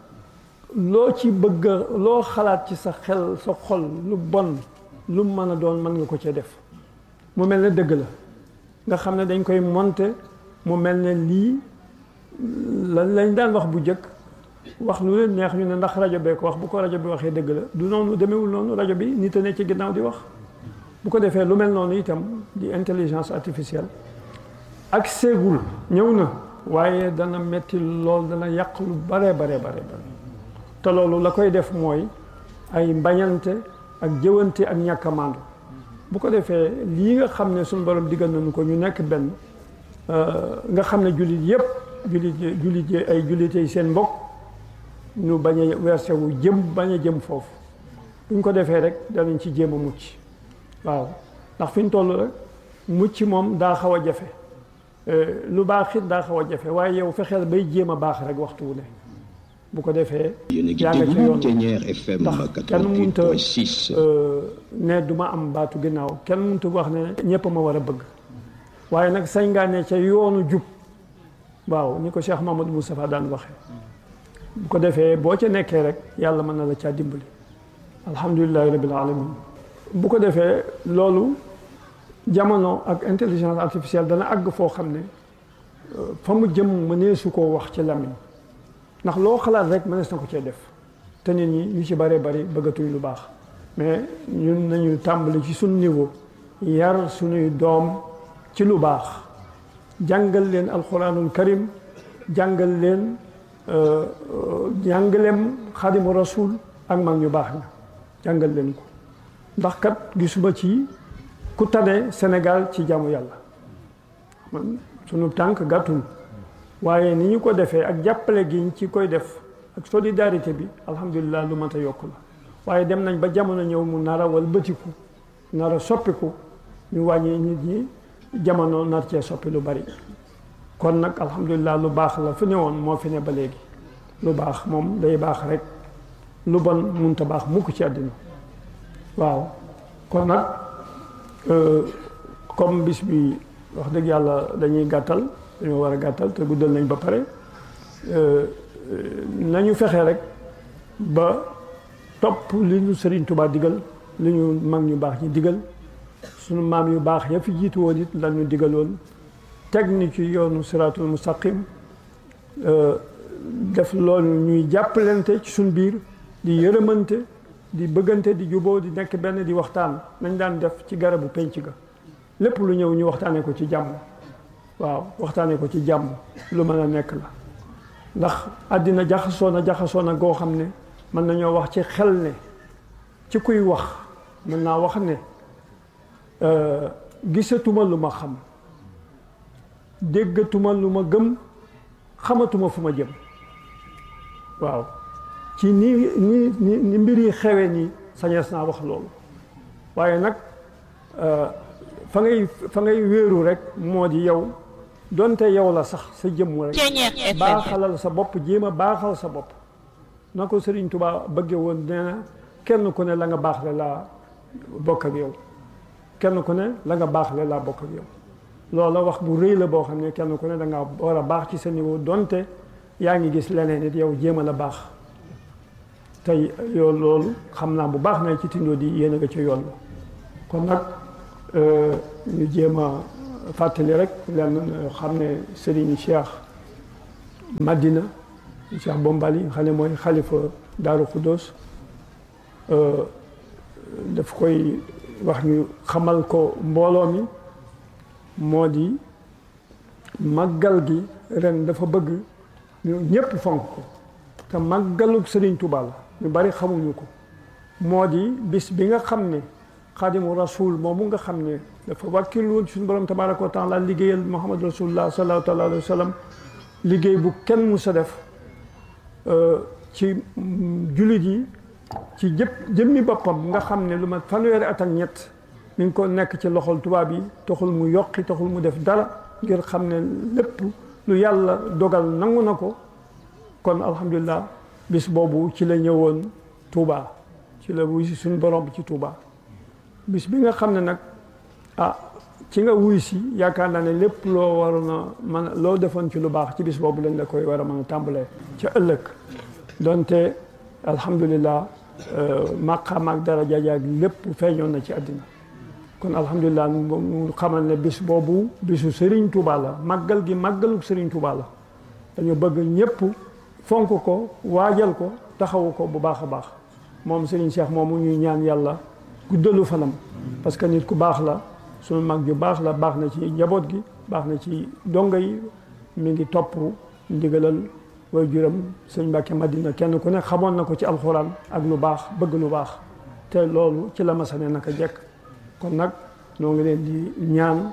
[SPEAKER 8] loo ci bëgg loo xalaat ci sa xel sa xol lu bon lu mën a doon mën nga ko cee def mu mel ne dëgg la nga xam ne dañ koy monter mu mel ne lii la lañ daan wax bu njëkk wax lu leen neex ñu ne ndax rajo bee ko wax bu ko rajo bi waxee dëgg la du noonu demewul noonu rajo bi nit a ne ci ginnaaw di wax bu ko defee lu mel noonu itam di intelligence artificielle ak seegul ñëw na waaye dana metti lool dana yàq lu bare bare bare bare te loolu la koy def mooy ay mbañante ak jëwante ak ñàkk a maandu bu ko defee lii nga xam ne suñu borom diggal nañu ko ñu nekk benn nga xam ne jullit yépp jullit jullit ay jullitey seen mbokk ñu bañ a versé wu jëm bañ a jëm foofu buñ ko defee rek danañ ci jéem a mucc waaw ndax fi ñu toll rek mucc moom daa xaw a jafe lu baax it daa xaw a jafe waaye yow fexeel bay jéem a baax rek waxtu wu ne bu ko defee yaa nga ca yoon ndax kenn munta ne du ma am baatu ginnaaw kenn munta wax ne ñépp ma war a bëgg waaye nag sañ ngaa ne ca yoonu jub waaw ni ko Cheikh Mamadou Moustapha daan waxee bu ko defee boo ca nekkee rek yàlla mën na la caa dimbali alhamdulilahi rabbil alamin bu ko defee loolu jamono ak intelligence artificielle dana àgg foo xam ne fa mu jëm mënee su koo wax ci làmmiñ ndax loo xalaat rek mënees na ko cee def te nit ñi ñu ci bëree bëri bëggatuñ lu baax mais ñun nañu tàmbali ci suñu niveau yar suñuy doom ci lu baax jàngal leen alquranul karim jàngal leen jàngaleem xadimu rasul ak mag ñu baax ña jàngal leen ko ndax kat gisuma ci ku tane Sénégal ci jaamu yàlla man sunu tànk gàttul waaye ni ñu ko defee ak jàppale gi ñu ci koy def ak solidarité bi alhamdulilah lu mënta yokk la waaye dem nañ ba jamono ñëw mu nar a walbatiku nar a soppiku ñu wàññi nit ñi jamono nar cee soppi lu bari kon nag alhamdulilah lu baax la fi ne woon moo fi ne ba léegi lu baax moom day baax rek lu bon munta baax mukk ci àddina waaw kon nag comme bis bi wax dëgg yàlla dañuy gàttal dañoo war a gàttal te guddal nañ ba pare nañu fexe rek ba topp li ñu Sëriñ Tuubaa digal li ñu mag ñu baax ñi digal sunu maam yu baax ya fi jiitu woon it la ñu digaloon teg ni ci yoonu siraatul mustaqim def loolu ñuy jàppalante ci suñ biir di yërëmante di bëggante di juboo di nekk benn di waxtaan nañ daan def ci garabu penc ga lépp lu ñëw ñu waxtaanee ko ci jàmm waaw waxtaanee ko ci jàmm lu mën a nekk la ndax àddina jaxasoo na jaxasoo na goo xam ne mën nañoo wax ci xel ne ci kuy wax mën naa wax ne gisatuma lu ma xam déggatuma lu ma gëm xamatuma fu ma jëm waaw ci ni ni ni mbir yi xewe nii sañees naa wax loolu waaye nag fa ngay fa ngay wéeru rek moo di yow donte yow la sax sa jëmm rek baaxalal sa bopp jéem a baaxal sa bopp na ko Sëriñ Tuubaa bëgge woon nee na kenn ku ne la nga baax le laa bokk ak yow kenn ku ne la nga baax le laa bokk ak yow loola wax bu rëy la boo xam ne kenn ku ne da nga war a baax ci sa niveau donte yaa ngi gis leneen it yow jéem a la baax tey yow loolu xam naa bu baax na ci Tindodi yéen a nga ca yoon la kon nag ñu jéem a fàttali rek lenn xam ne Serigne Cheikh Madina Cheikh Bombali nga xam ne mooy xalifa Daaru Xuddoos daf koy wax ñu xamal ko mbooloo mi moo di màggal gi ren dafa bëgg ñu ñëpp fonk ko te màggalug Serigne Touba la ñu bari xamuñu ko moo di bis bi nga xam ne xaadimu rasul moomu nga xam ne dafa wàkkil woon suñu borom tabaraka wa taala liggéeyal Muhammad rasulullah sallallahu alayhi wa sallam liggéey bu kenn mu sa def ci jullit yi ci jëpp jëmmi boppam nga xam ne lu ma fanweeri at ak ñett mi ngi ko nekk ci loxol tubaab yi taxul mu yokki taxul mu def dara ngir xam ne lépp lu yàlla dogal nangu na ko kon alhamdulilah bis boobu ci la ñëwoon Touba ci la wuy si suñu borom ci Touba bis bi nga xam ne nag ah ci nga wuy si yaakaar naa ne lépp loo waroon a mën a loo defoon ci lu baax ci bis boobu lañ la koy war a mën a tàmbalee ca ëllëg donte alhamdulilah maqaam ak daraja jaag lépp feeñoon na ci àddina kon alhamdulilah mu xamal ne bis boobu bisu Serigne Touba la màggal gi màggalu Serigne Touba la dañu bëgg ñëpp fonk ko waajal ko taxawu ko bu baax a baax moom Serigne Cheikh moomu ñuy ñaan yàlla guddalu fanam parce que nit ku baax la suñu mag ju baax la baax na ci njaboot gi baax na ci dongo yi mi ngi topp ndigalal way juram sëñ Mbàkke Madina kenn ku ne xamoon na ko ci alxuraan ak lu baax bëgg lu baax te loolu ci la masane naka jekk kon nag noo ngi leen di ñaan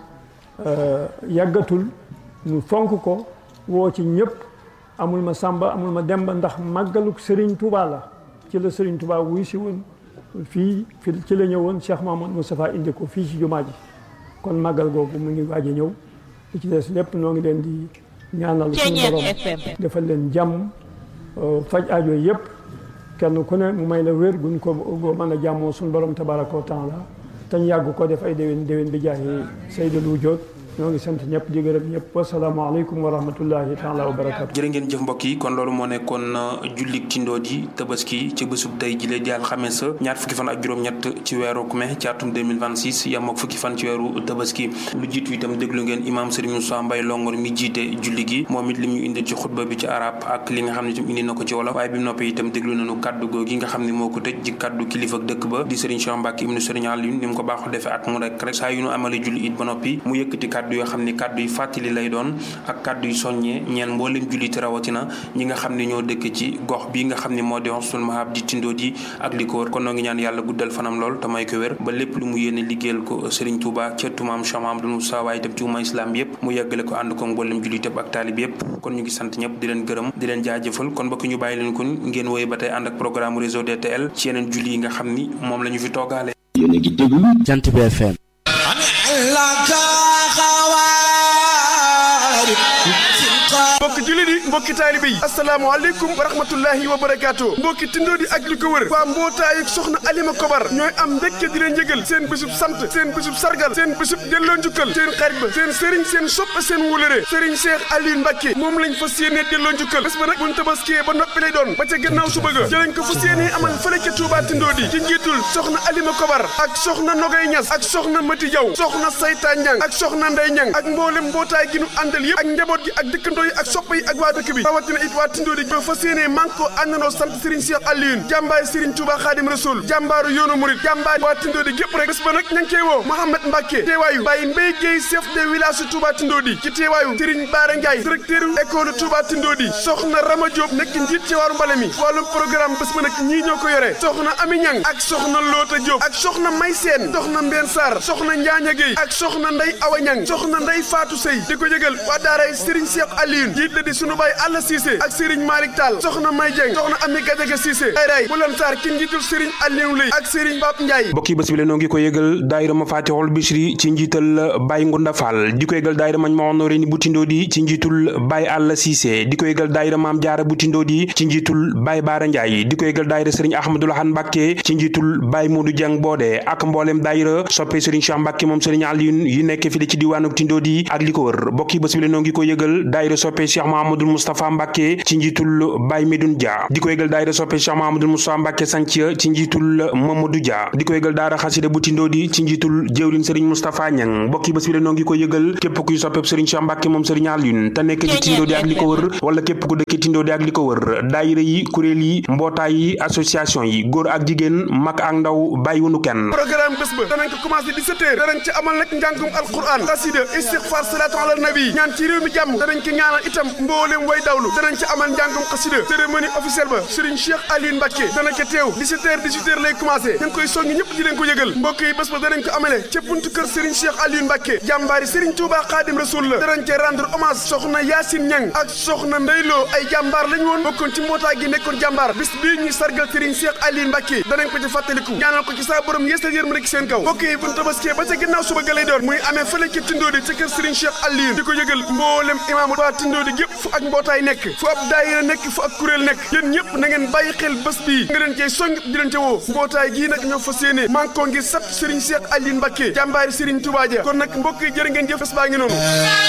[SPEAKER 8] yàggatul ñu fonk ko woo ci ñëpp amul ma Sàmba amul ma Demba ndax màggaluk Serigne Touba la ci la Serigne Touba wuy si woon fii fi ci la ñëwoon Cheikh Mamadou Moustapha indi ko fii ci jumaa ji kon màggal googu mu ngi waaj a ñëw li ci des lépp noo ngi leen di ñaanal suñu borom defal leen jàmm faj aajo yëpp kenn ku ne mu may la wér guñ ko mën a jàmmoo suñu borom tabaraka wa taala te ñu yàgg ko def ay déwén déwén bi jaahi Seydul Wujood ñoo ngi sant ñëpp di gërëm ñëpp wasalaamaaleykum wa rahmatullahi taala wa barakatu
[SPEAKER 6] jërë ngeen jëf mbokk yi kon loolu moo nekkoon jullik Tindodi tabaski ci bésub tey jile di alxames ñaar fukki fan ak juróom-ñett ci weeru mai ci atum deux mille vingt-six yam ak fukki fan ci weeru tabaski lu jiitu itam déglu ngeen imam Serigne Moussa Mbaye Longor mi jiite julli gi moom it li mu indi ci xutba bi ci arab ak li nga xam ne itam indi na ko ci wolof waaye bi mu noppee itam déglu nañu kaddu googi nga xam ne moo ko tëj ci kaddu kilifa dëkk ba di Serigne Cheikh Mbacke ibnu Serigne Aliou ni mu ko baaxoo defee at mu rek rek saa yu ñu amale julli it ba noppi mu yëkkati kaddu yoo xam ne kaddu yi fàttali lay doon ak kaddu yu soññee ñeen mboolem julliti rawatina ñi nga xam ne ñoo dëkk ci gox bi nga xam ne moo di Husnul Mahab di Tindodi ak li ko wër kon noo ngi ñaan yàlla guddal fanam lool te may ko wér ba lépp lu mu yéene liggéeyal ko Serigne Touba ca tumaam Cheikh Mahamadou Moussa waaye itam ci umma islam bi yëpp mu yeggale ko ànd ko mboolem julliti ak taalib yëpp kon ñu ngi sant ñëpp di leen gërëm di leen jaajëfal kon bokk ñu bàyyi leen kon ngeen woye ba tey ànd ak programme réseau D T L ci yeneen julli yi nga xam ni moom la ñu fi toogaale.
[SPEAKER 5] yéen a ngi déglu Jant bi F M.
[SPEAKER 9] mbokki jullit yi mbokki taalibe yi asalaamaaleykum wa rahmatullahi wa barakaatu mbokki Tindodi ak li ko wër waa mbootaayu soxna Alima Kobar ñooy am mbégte di leen yëgal seen bésub sant seen bésub sargal seen bésub delloo njukkal seen xarit ba seen sëriñ seen sopp seen wóolëre sëriñ Cheikh Aliou Mbacke moom lañ fas yéene delloo njukkal bés ba nag buñ tabaskee ba noppi lay doon ba ca gannaaw suba ga jëlañ ko fas yéene amal fële ca Touba Tindodi ci njiitul soxna Alima Kobar ak soxna Nogay Ñas ak soxna Mati Jaw soxna Sayta Ñang ak soxna Ndey Ñang ak mboolem mbootaay gi nu àndal yëpp ak njaboot gi ak dëkkandoo yi ak sopp yi ak waa dëkk bi rawatina it waa Tindodi ba fas yéene man ko àndandoo sant Serigne Cheikh Aliou jàmbaay Serigne Touba Khadim Rasoul jàmbaaru yoonu murid jàmbaar waa Tindodi gépp rek bés ba nag ña ngi koy woo Mouhamed Mbacke teewaayu Baye Mbaye Guèye chef de village Touba Tindodi ci teewaayu Serigne Bara Ndiaye directeur école Touba Tindodi soxna Rama Diop nekk njiit ci waaru mbale mi wàllum programme bés ba nag ñii ñoo ko yore soxna Ami Ñang ak soxna Loota Diop ak soxna May Seen soxna Mbène Sarr soxna Njaaña Guèye ak soxna Ndey Awa Ñang soxna Ndey Fatou Sey di ko yëgal waa daaray Serigne Cheikh Aliou njiit la di sunu baay Alla Cissé ak Serigne Malick Tall soxna May Dieng soxna Ami Gadiaga Cissé ay ray bu lan saar ki njiitul Serigne Aliou Lay ak Serigne Pape Ndiaye.
[SPEAKER 6] mbokk yi bés bi la noo ngi ko yëgal daayira Mafatihul Bichri ci njiital Baye Ngunda Fall di ko yëgal daayira Majmahun Nurayni bu Tindodi ci njiitul Baye Alla Cissé di ko yëgal daayira Maam Jaara bu Tindodi ci njiitul Baye Baara Ndiaye di ko yëgal daayira Serigne Ahmadou Lahane Mbacké ci njiitul Baye Modou Dieng Bodé ak mboolem daayira soppe Serigne Cheikh Mbacké moom Serigne Aliou yi nekk fii ci diwaanu Tindodi ak li ko wër mbokk yi bés bi la noo ngi ko yëgal daayira soppe Cheikh Mahamadou Moustapha Mbacké ci njiitul Baye Medoune Dia di ko yëgal daayira soppe Cheikh Mahamadou Moustapha Mbacké Santhia ci njiitul Mamadou Dia di ko yëgal daara xasida bu Tindodi ci njiitul jëwriñ Serigne Moustapha Niang mbokk yi bés bi la noo ngi ko yëgal képp kuy soppe Serigne Cheikh Mbacké moom Serigne Aliou te nekk ci Tindodi ak li ko wër wala képp ku dëkk Tindodi ak li ko wër daayira yi kuréel yi mbootaay yi association yi góor ak jigéen mag ak ndaw bàyyiwunu kenn.
[SPEAKER 9] programme bés ba danañ ko commencé dix-sept heures danañ ci amal nag njàngum alquran xasida istighfar salatu ala nabi ñaan ci réew mi jàmm danañ ko ñaanal itam mboolem way dawlu danañ ci amal njàngum xasida cérémonie officielle ba Serigne Cheikh Aliou Mbacké dana ca teew dix-sept heures dix-huit heures lay commencé ñu ngi koy songi ñëpp di leen ko yëgal mbokk yi bés ba danañ ko amale ca buntu kër Serigne Cheikh Aliou Mbacké jàmbaari Serigne Touba Khadim Rasoul la danañ ca rendre hommage soxna Yacine Niang ak soxna Ndeyloo ay jàmbaar lañ woon bokkoon ci mbootaay gi nekkoon jàmbaar bis bii ñuy sargal Serigne Cheikh Aliou Mbacké danañ ko ci fàttaliku ñaanal ko ci saa borom yeesal yërmande ci seen kaw mbokk yi buñ tabaskee ba ca ginnaaw suba ga lay doon muy amee fële ci Tindodi ca kër Serigne Cheikh Aliou di ko yëgal mboolem imaamu waa Tindodi gépp fu ak mbootaay nekk fu ab daayira nekk fu ak kuréel nekk yéen ñëpp na ngeen bàyyi xel bés bii nga leen cey song di leen ca woo mbootaay gii nag ñoo fas yéene man ko ngir sat Serigne Cheikh Aliou Mbacké jàmbaari Serigne Touba ja kon nag mbokk yi jërë ngeen jëf bés baa ngi noonu.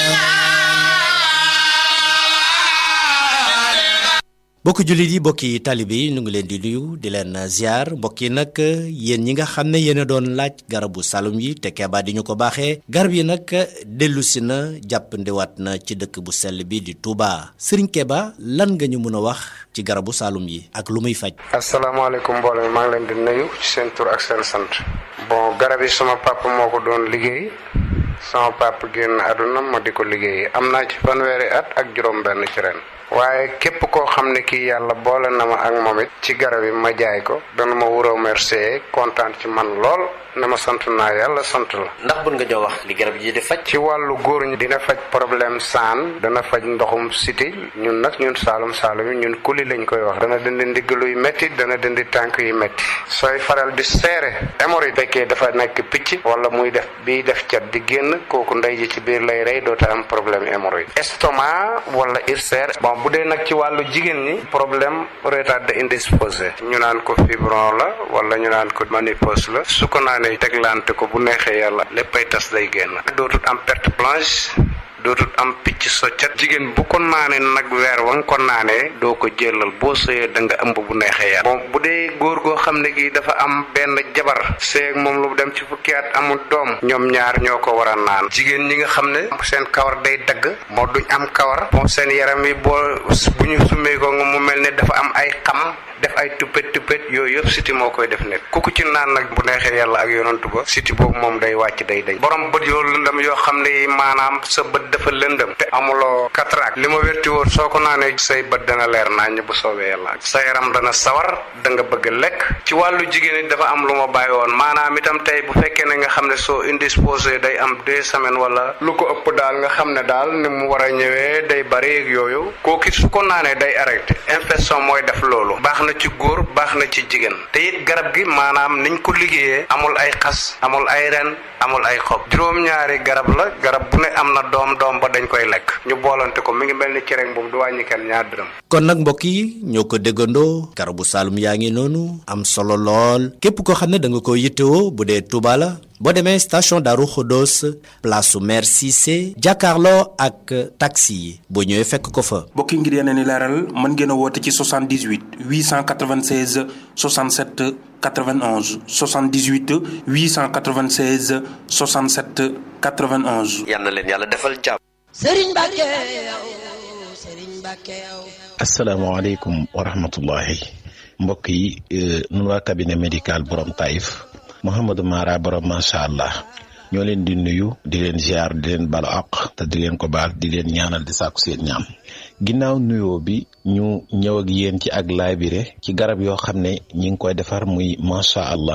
[SPEAKER 5] mbokki jullit yi mbokki talibe yi ñu ngi leen di nuyu di leen ziar mbokk yi nag yéen ñi nga xam ne yéen a doon laaj garabu salum yi te Keba di ñu ko baaxee garab yi nag dellu si na jàppandiwaat na ci dëkk bu sell bi di Touba Serigne Keba lan nga ñu mën a wax ci garabu salum yi ak lu muy faj.
[SPEAKER 10] asalaamaaleykum mbooloo mi maa ngi leen di nuyu ci seen tur ak seen sant. bon garab yi sama papa moo ko doon liggéey sama papa génn àdduna ma di ko liggéey am naa ci fanweeri at ak juróom-benn ci ren. waaye képp koo xam ne kii yàlla boole na ma ak moom it ci garab yi ma jaay ko dana ma wuroo remercier kontaan ci man lool ne ma sant naa yàlla sant la.
[SPEAKER 5] ndax bun nga jox wax li garab yi di faj.
[SPEAKER 10] ci wàllu góor ñi dina faj problème saan dana faj ndoxum siti ñun nag ñun saalum saalum yi ñun kuli lañ koy wax dana dindi ndigg luy métti dana dindi tànk yu métti sooy faral di seere hémorroïde fekkee dafa nekk picc wala muy def biy def cat di génn kooku ndey ji ci biir lay rey doota am problème hémorroïde estomac wala ulcère bon bu dee nag ci wàllu jigéen ñi problème retard indisposé ñu naan ko fibron la wala ñu naan ko ménopause la su ko naanee teglante ko bu neexee yàlla léppay tas day génn dootut am perte blanche dootut am picc soccat jigéen bu ko naanee nag weer wa nga ko naanee doo ko jëlal boo sëyee da nga ëmb bu neexee yàlla bon bu dee góor goo xam ne gi dafa am benn jabar seeg moom lu dem ci fukki at amul doom ñoom ñaar ñoo ko war a naan jigéen ñi nga xam ne seen kawar day dagg moo duñ am kawar bon seen yaram yi boo bu ñu summee ko nga mu mel ne dafa am ay xam def ay tuppet tuppet yooyu yëpp siti moo koy def nekk ku ko ci naan nag bu neexee yàlla ak yonantu ba siti boobu moom day wàcc day day borom bët yoo lëndëm yoo xam ne maanaam sa bët dafa lëndëm te amuloo cataracte li ma wérti woon soo ko naanee say bët dana leer naññ bu soobee yàlla sa yaram dana sawar da nga bëgg lekk ci wàllu jigéen it dafa am lu ma bàyyi woon maanaam itam tey bu fekkee ne nga xam ne soo indisposé day am deux semaines wala lu ko ëpp daal nga xam ne daal ni mu war a ñëwee day bari ak yooyu kooku su ko naanee day arrêté infection mooy def loolu baax na ci góor baax na ci jigéen te it garab gi maanaam niñ ko liggéeyee amul ay xas amul ay ren amul ay xob juróom-ñaari garab la garab bu ne am na doom doom ba dañ koy lekk ñu boolante ko mi ngi mel ni cereñ boobu du wàññi kenn ñaar dërëm.
[SPEAKER 5] kon nag mbokk yi ñoo ko déggandoo garabu Saloum yaa ngi noonu am solo lool képp koo xam ne da nga ko yittewoo bu dee Touba la boo demee station Darou Khodos place su maire Cissé jàkkaarloo ak taxi yi boo ñëwee fekk ko fa.
[SPEAKER 6] mbokk yi ngir yeneen i leeral mën ngeen a woote ci soixante-dix-huit huit cent quatre-vingt-seize soixante-sept quatre-vingt-onze soixante-dix-huit huit cent quatre-vingt-seize soixante-sept quatre-vingt-onze.
[SPEAKER 5] yal na leen yàlla defal jàmm.
[SPEAKER 11] Serigne Mbacké yow Serigne Mbacké yow.
[SPEAKER 12] asalaamaaleykum wa rahmatullahi mbokk yi nun waa cabinet médical borom Taïf Mouhamadou Mara borom macha allah ñoo leen di nuyu di leen ziar di leen balu àq te di leen ko baal di leen ñaanal di sàkku seen ñaam ginnaaw nuyoo bi ñu ñëw ak yéen ci ak laabire ci garab yoo xam ne ñi ngi koy defar muy macha allah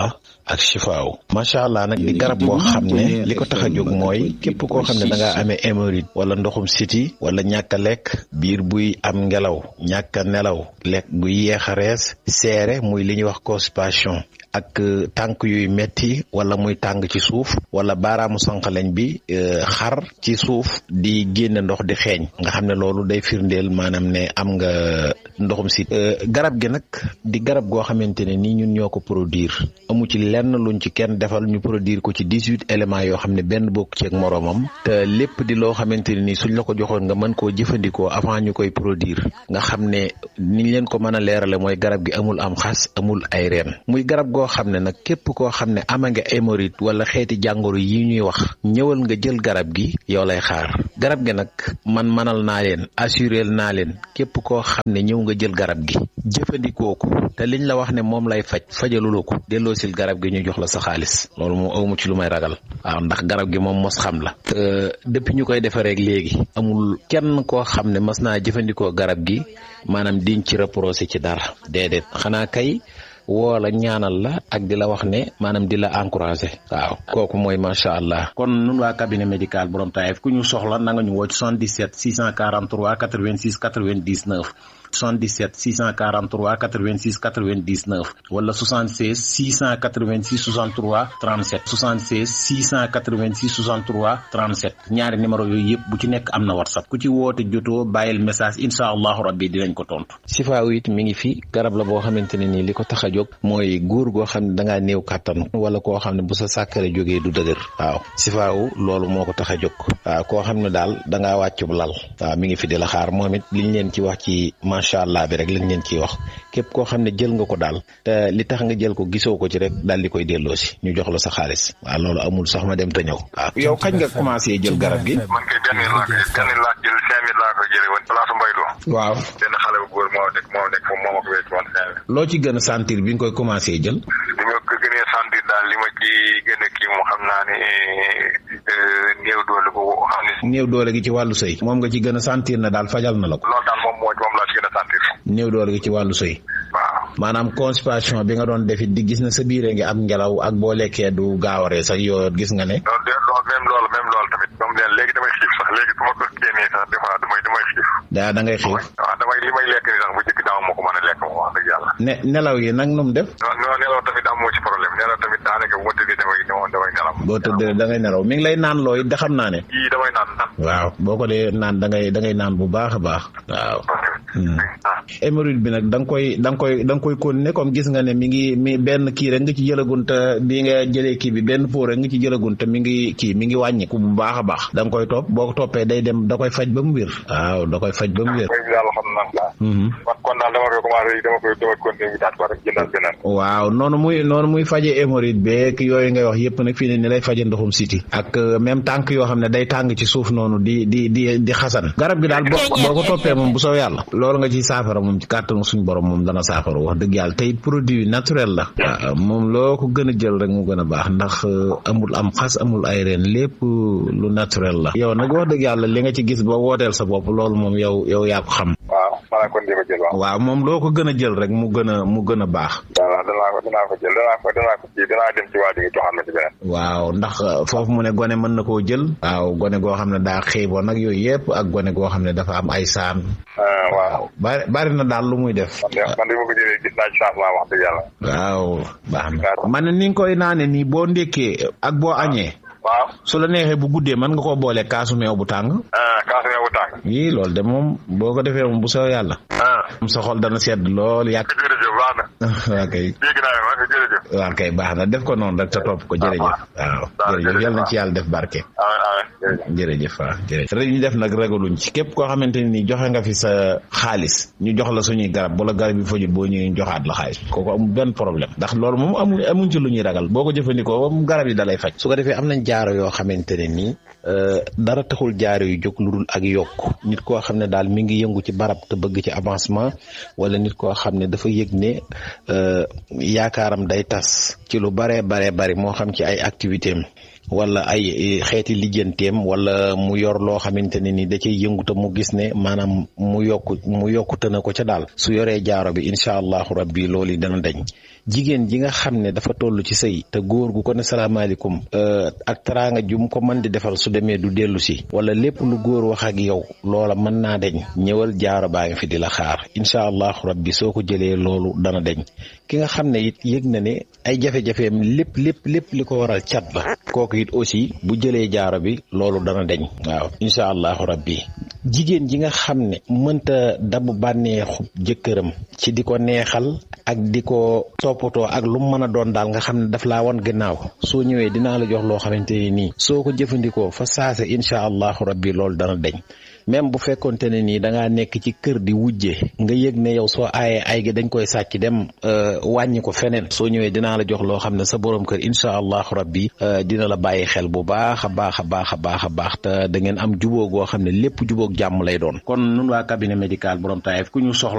[SPEAKER 12] ak chifaaw macha allah nag di garab boo xam ne li ko tax a jóg mooy képp koo xam ne da ngaa amee hémorroïde wala ndoxum siti wala ñàkk a lekk biir buy am ngelaw ñàkk a nelaw lekk buy yeex a rees seere muy li ñuy wax constipation ak tànk yuy metti wala muy tàng ci suuf wala baaraamu sànqaleñ bi xar ci suuf di génne ndox di xeeñ nga xam ne loolu day firndeel maanaam ne am nga ndoxum si garab gi nag di garab goo xamante ne nii ñun ñoo ko produire amu ci lenn luñ ci kenn defal ñu produire ko ci dix-huit éléments yoo xam ne benn bokk ci ak moroomam te lépp di loo xamante ne nii suñ la ko joxoon nga mën koo jëfandikoo avant ñu koy produire nga xam ne niñ leen ko mën a leerale mooy garab gi amul am xas amul ay reen muy garab goo xam ne nag képp koo xam ne ama nga hémorroïde wala xeeti jàngoro yi ñuy wax ñëwal nga jël garab gi yow lay xaar garab gi nag man manal naa leen assuré naa leen képp koo xam ne ñëw nga jël garab gi jëfandikoo ko te liñ la wax ne moom lay faj fajaluloo ko delloosil garab gi ñu jox la sa xaalis loolu moom awmu ci lu may ragal waaw ndax garab gi moom mos xam la te depuis ñu koy defaree léegi amul kenn koo xam ne mas naa jëfandikoo garab gi maanaam diñ ci reproché ci dara déedéet xanaa kay woo la ñaanal la ak di la wax ne maanaam di la encouragé waaw kooku mooy macha allah. kon nun waa cabinet médical borom Taïf ku ñu soxla na nga ñu woo ci soixante-dix-sept six cent quarante-trois quatre-vingt-six quatre-vingt-dix-neuf soixante-dix-sept six cent quarante-trois quatre-vingt-six quatre-vingt-dix-neuf wala soixante-seize six cent quatre-vingt-six soixante-trois trente-sept soixante-seize six cent quatre-vingt-six soixante-trois trente-sept ñaari numéro yooyu yëpp bu ci nekk am na whatsapp ku ci woote jotoo bàyyil message incha allahu rabbi dinañ ko tontu. sifaaw it mi ngi fi garab la boo xamante ne nii li ko tax a jóg mooy góor goo xam ne da ngaa néew kàttan wala koo xam ne bu sa sàkkare jógee du dëgër waaw sifaaw loolu moo ko tax a jóg waaw koo xam ne daal da ngaa wàcc bu lal waaw mi ngi fi di la xaar moom it liñ leen ci wax ci macha allah bi rek lañ leen ciy wax képp koo xam ne jël nga ko daal te li tax nga jël ko gisoo ko ci rek daal di koy delloo si ñu jox la sa xaalis waaw loolu amul sax ma dem te ñëw. waaw yow kañ nga commencé jël garab gi.
[SPEAKER 13] man kay benn laa ko benn laa jël cinq mille laa ko jëlee woon place Mbaylo.
[SPEAKER 12] waaw
[SPEAKER 13] benn xale bu góor moo nekk moo nekk foofu moo ma ko wécc woon cinq mille.
[SPEAKER 12] loo ci gën a sentir bi nga koy commencé jël.
[SPEAKER 13] li ma ko gënee sentir daal li ma ci gën a kii moom xam naa ne néew doole bu xam ne.
[SPEAKER 12] néew doole gi ci wàllu sëy. moom nga ci gën a sentir na daal fajal na la ko.
[SPEAKER 13] loolu daal moom moo moom laa ci gën a sentir.
[SPEAKER 12] néew doole gi ci wàllu sëy.
[SPEAKER 13] waaw
[SPEAKER 12] maanaam constipation bi nga doon defit di gis na sa biire ngi am ngelaw ak boo lekkee du gaawaree sax yoo gis nga ne.
[SPEAKER 13] loolu de loolu même loolu même loolu tamit moom leen léegi damay xiif sax léegi su ma ko génnee sax des fois damay damay xiif.
[SPEAKER 12] daa da ngay xiif.
[SPEAKER 13] waaw damay li may lekk ni sax bu njëkk daaw moo ko mën a lekk moom wax dëgg yàlla.
[SPEAKER 12] ne nelaw yi nag nu mu def.
[SPEAKER 13] non non nelaw tamit amoo ci problème nelaw tamit daanaka bu ma tëddee damay damay nelaw.
[SPEAKER 12] boo tëddee da ngay nelaw mi ngi lay naan looy da xam naa ne.
[SPEAKER 13] yii damay naan naan.
[SPEAKER 12] waaw boo ko dee naan da ngay da ngay naan bu baax a baax. waaw. hémorroïde bi nag da nga koy da nga koy da nga koy continuer comme gis nga ne mi ngi mi benn kii rek nga ci jëlagun te bi nga jëlee kii bi benn pot rek nga ci jëlagun te mi ngi kii mi ngi wàññiku bu baax a baax da nga koy topp boo ko toppee day dem da koy faj ba mu wér. waaw da koy faj ba mu wér.
[SPEAKER 13] kon daal dama koy commencé dama koy dama continuer daal ko rek jëndal beneen.
[SPEAKER 12] waaw noonu muy noonu muy faje hémorroïde beeg yooyu ngay wax yëpp nag fii ne ni lay faje ndoxum siti ak même tànk yoo xam ne day tàng ci suuf noonu di di di di xasan garab gi daal boo boo ko toppee moom bu soo yàlla loolu nga ci saafara moom ci kàttanu suñu borom moom dana saafara wax dëgg yàlla tey produit naturel la waaw moom loo ko gën a jël rek mu gën a baax ndax amul am xas amul ay reen lépp lu naturel la yow nag wax dëgg yàlla li nga ci gis ba wooteel sa bopp loolu moom yow yow yaa ko xam.
[SPEAKER 13] waaw maanaam kon di ko jël waaw.
[SPEAKER 12] waaw moom loo ko gën a jël rek mu gën a mu gën a baax.
[SPEAKER 13] waaw danaa ko danaa ko jël danaa ko danaa ko kii danaa dem ci waa ji nga joxal ma ci beneen.
[SPEAKER 12] waaw ndax foofu mu ne gone mën na koo jël. waaw gone goo xam ne daa xiiboon nag yooyu yëpp ak gone goo xam ne dafa am ay saan.
[SPEAKER 13] waaw
[SPEAKER 12] bari bari na daal lu muy def.
[SPEAKER 13] man de ma ko jëlee gis naa ci changement wax dëgg yàlla.
[SPEAKER 12] waaw baax na man ni nga koy naane nii boo ndékkee ak boo añee.
[SPEAKER 13] waaw
[SPEAKER 12] su la neexee bu guddee mën nga koo boole kaasu meew bu tàng.
[SPEAKER 13] ah kaasu meew bu tàng.
[SPEAKER 12] yii loolu de moom boo ko defee moom bu soo yàlla.
[SPEAKER 13] ah
[SPEAKER 12] sa xol dana sedd lool yàq.
[SPEAKER 13] jërëjëf baax na.
[SPEAKER 12] waa kay.
[SPEAKER 13] dégg naa ne ma jërëjëf.
[SPEAKER 12] waa kay baax na def ko noonu rek te topp ko jërëjëf. waaw jërëjëf yal na ci yàlla def barke. jërëjëf waaw jërëjëf. rek ñu def nag ragaluñ ci képp koo xamante ni joxe nga fi sa xaalis ñu jox la suñuy garab bu la garab yi fajut boo ñëwee joxaat la xaalis kooku amul benn problème ndax loolu moom amul amuñ ci lu ñuy ragal boo ko jëfandikoo moom garab yi dalay faj. su ko defee am nañ jaaro yoo xamante ne nii dara taxul jaaro yu jóg lu dul ak yokk nit koo xam ne daal mi ngi yëngu ci barab te bëgg ci avancement wala nit koo xam ne dafa yëg ne yaakaaram day tas ci lu baree baree bari moo xam ci ay activité am wala ay xeeti lijjanteem wala mu yor loo xamante ne ni da cay yënguta mu gis ne maanaam mu yokku mu yokkute na ko ca daal su yoree jaaro bi incha allahu rabbi loolu dana dañ. jigéen ji nga xam ne dafa toll ci sëy te góor gu ko ne salaamaaleykum ak teraanga jum ko mën di defal su demee du dellu si wala lépp lu góor wax ak yow loola mën naa deñ ñëwal jaaro baa ngi fi di la xaar incha allahu rabbi soo ko jëlee loolu dana deñ. ki nga xam ne it yëg na ne ay jafe-jafeem lépp lépp lépp li ko waral cat la kooku it aussi bu jëlee jaaro bi loolu dana deñ waaw incha allahu rabbi. jigéen ji nga xam ne mënta dabu bànneexu jëkkëram ci di ko neexal ak di ko toppatoo ak lu mu mën a doon daal nga xam ne daf laa wan gannaaw soo ñëwee dinaa la jox loo xamante ne nii soo ko jëfandikoo fa saase incha allahu rabbi loolu dana deñ. même bu fekkonte ne nii da ngaa nekk ci kër di wujje nga yëg ne yow soo aayee ay gi dañ koy sàcc dem wàññi ko feneen soo ñëwee dinaa la jox loo xam ne sa borom kër incha allahu rabbi dina la bàyyi xel bu baax a baax a baax a baax a baax te da ngeen am jubóo goo xam ne lépp jubóog jàmm lay doon. kon nun waa cabinet médical borom Taïf ku ñu soxla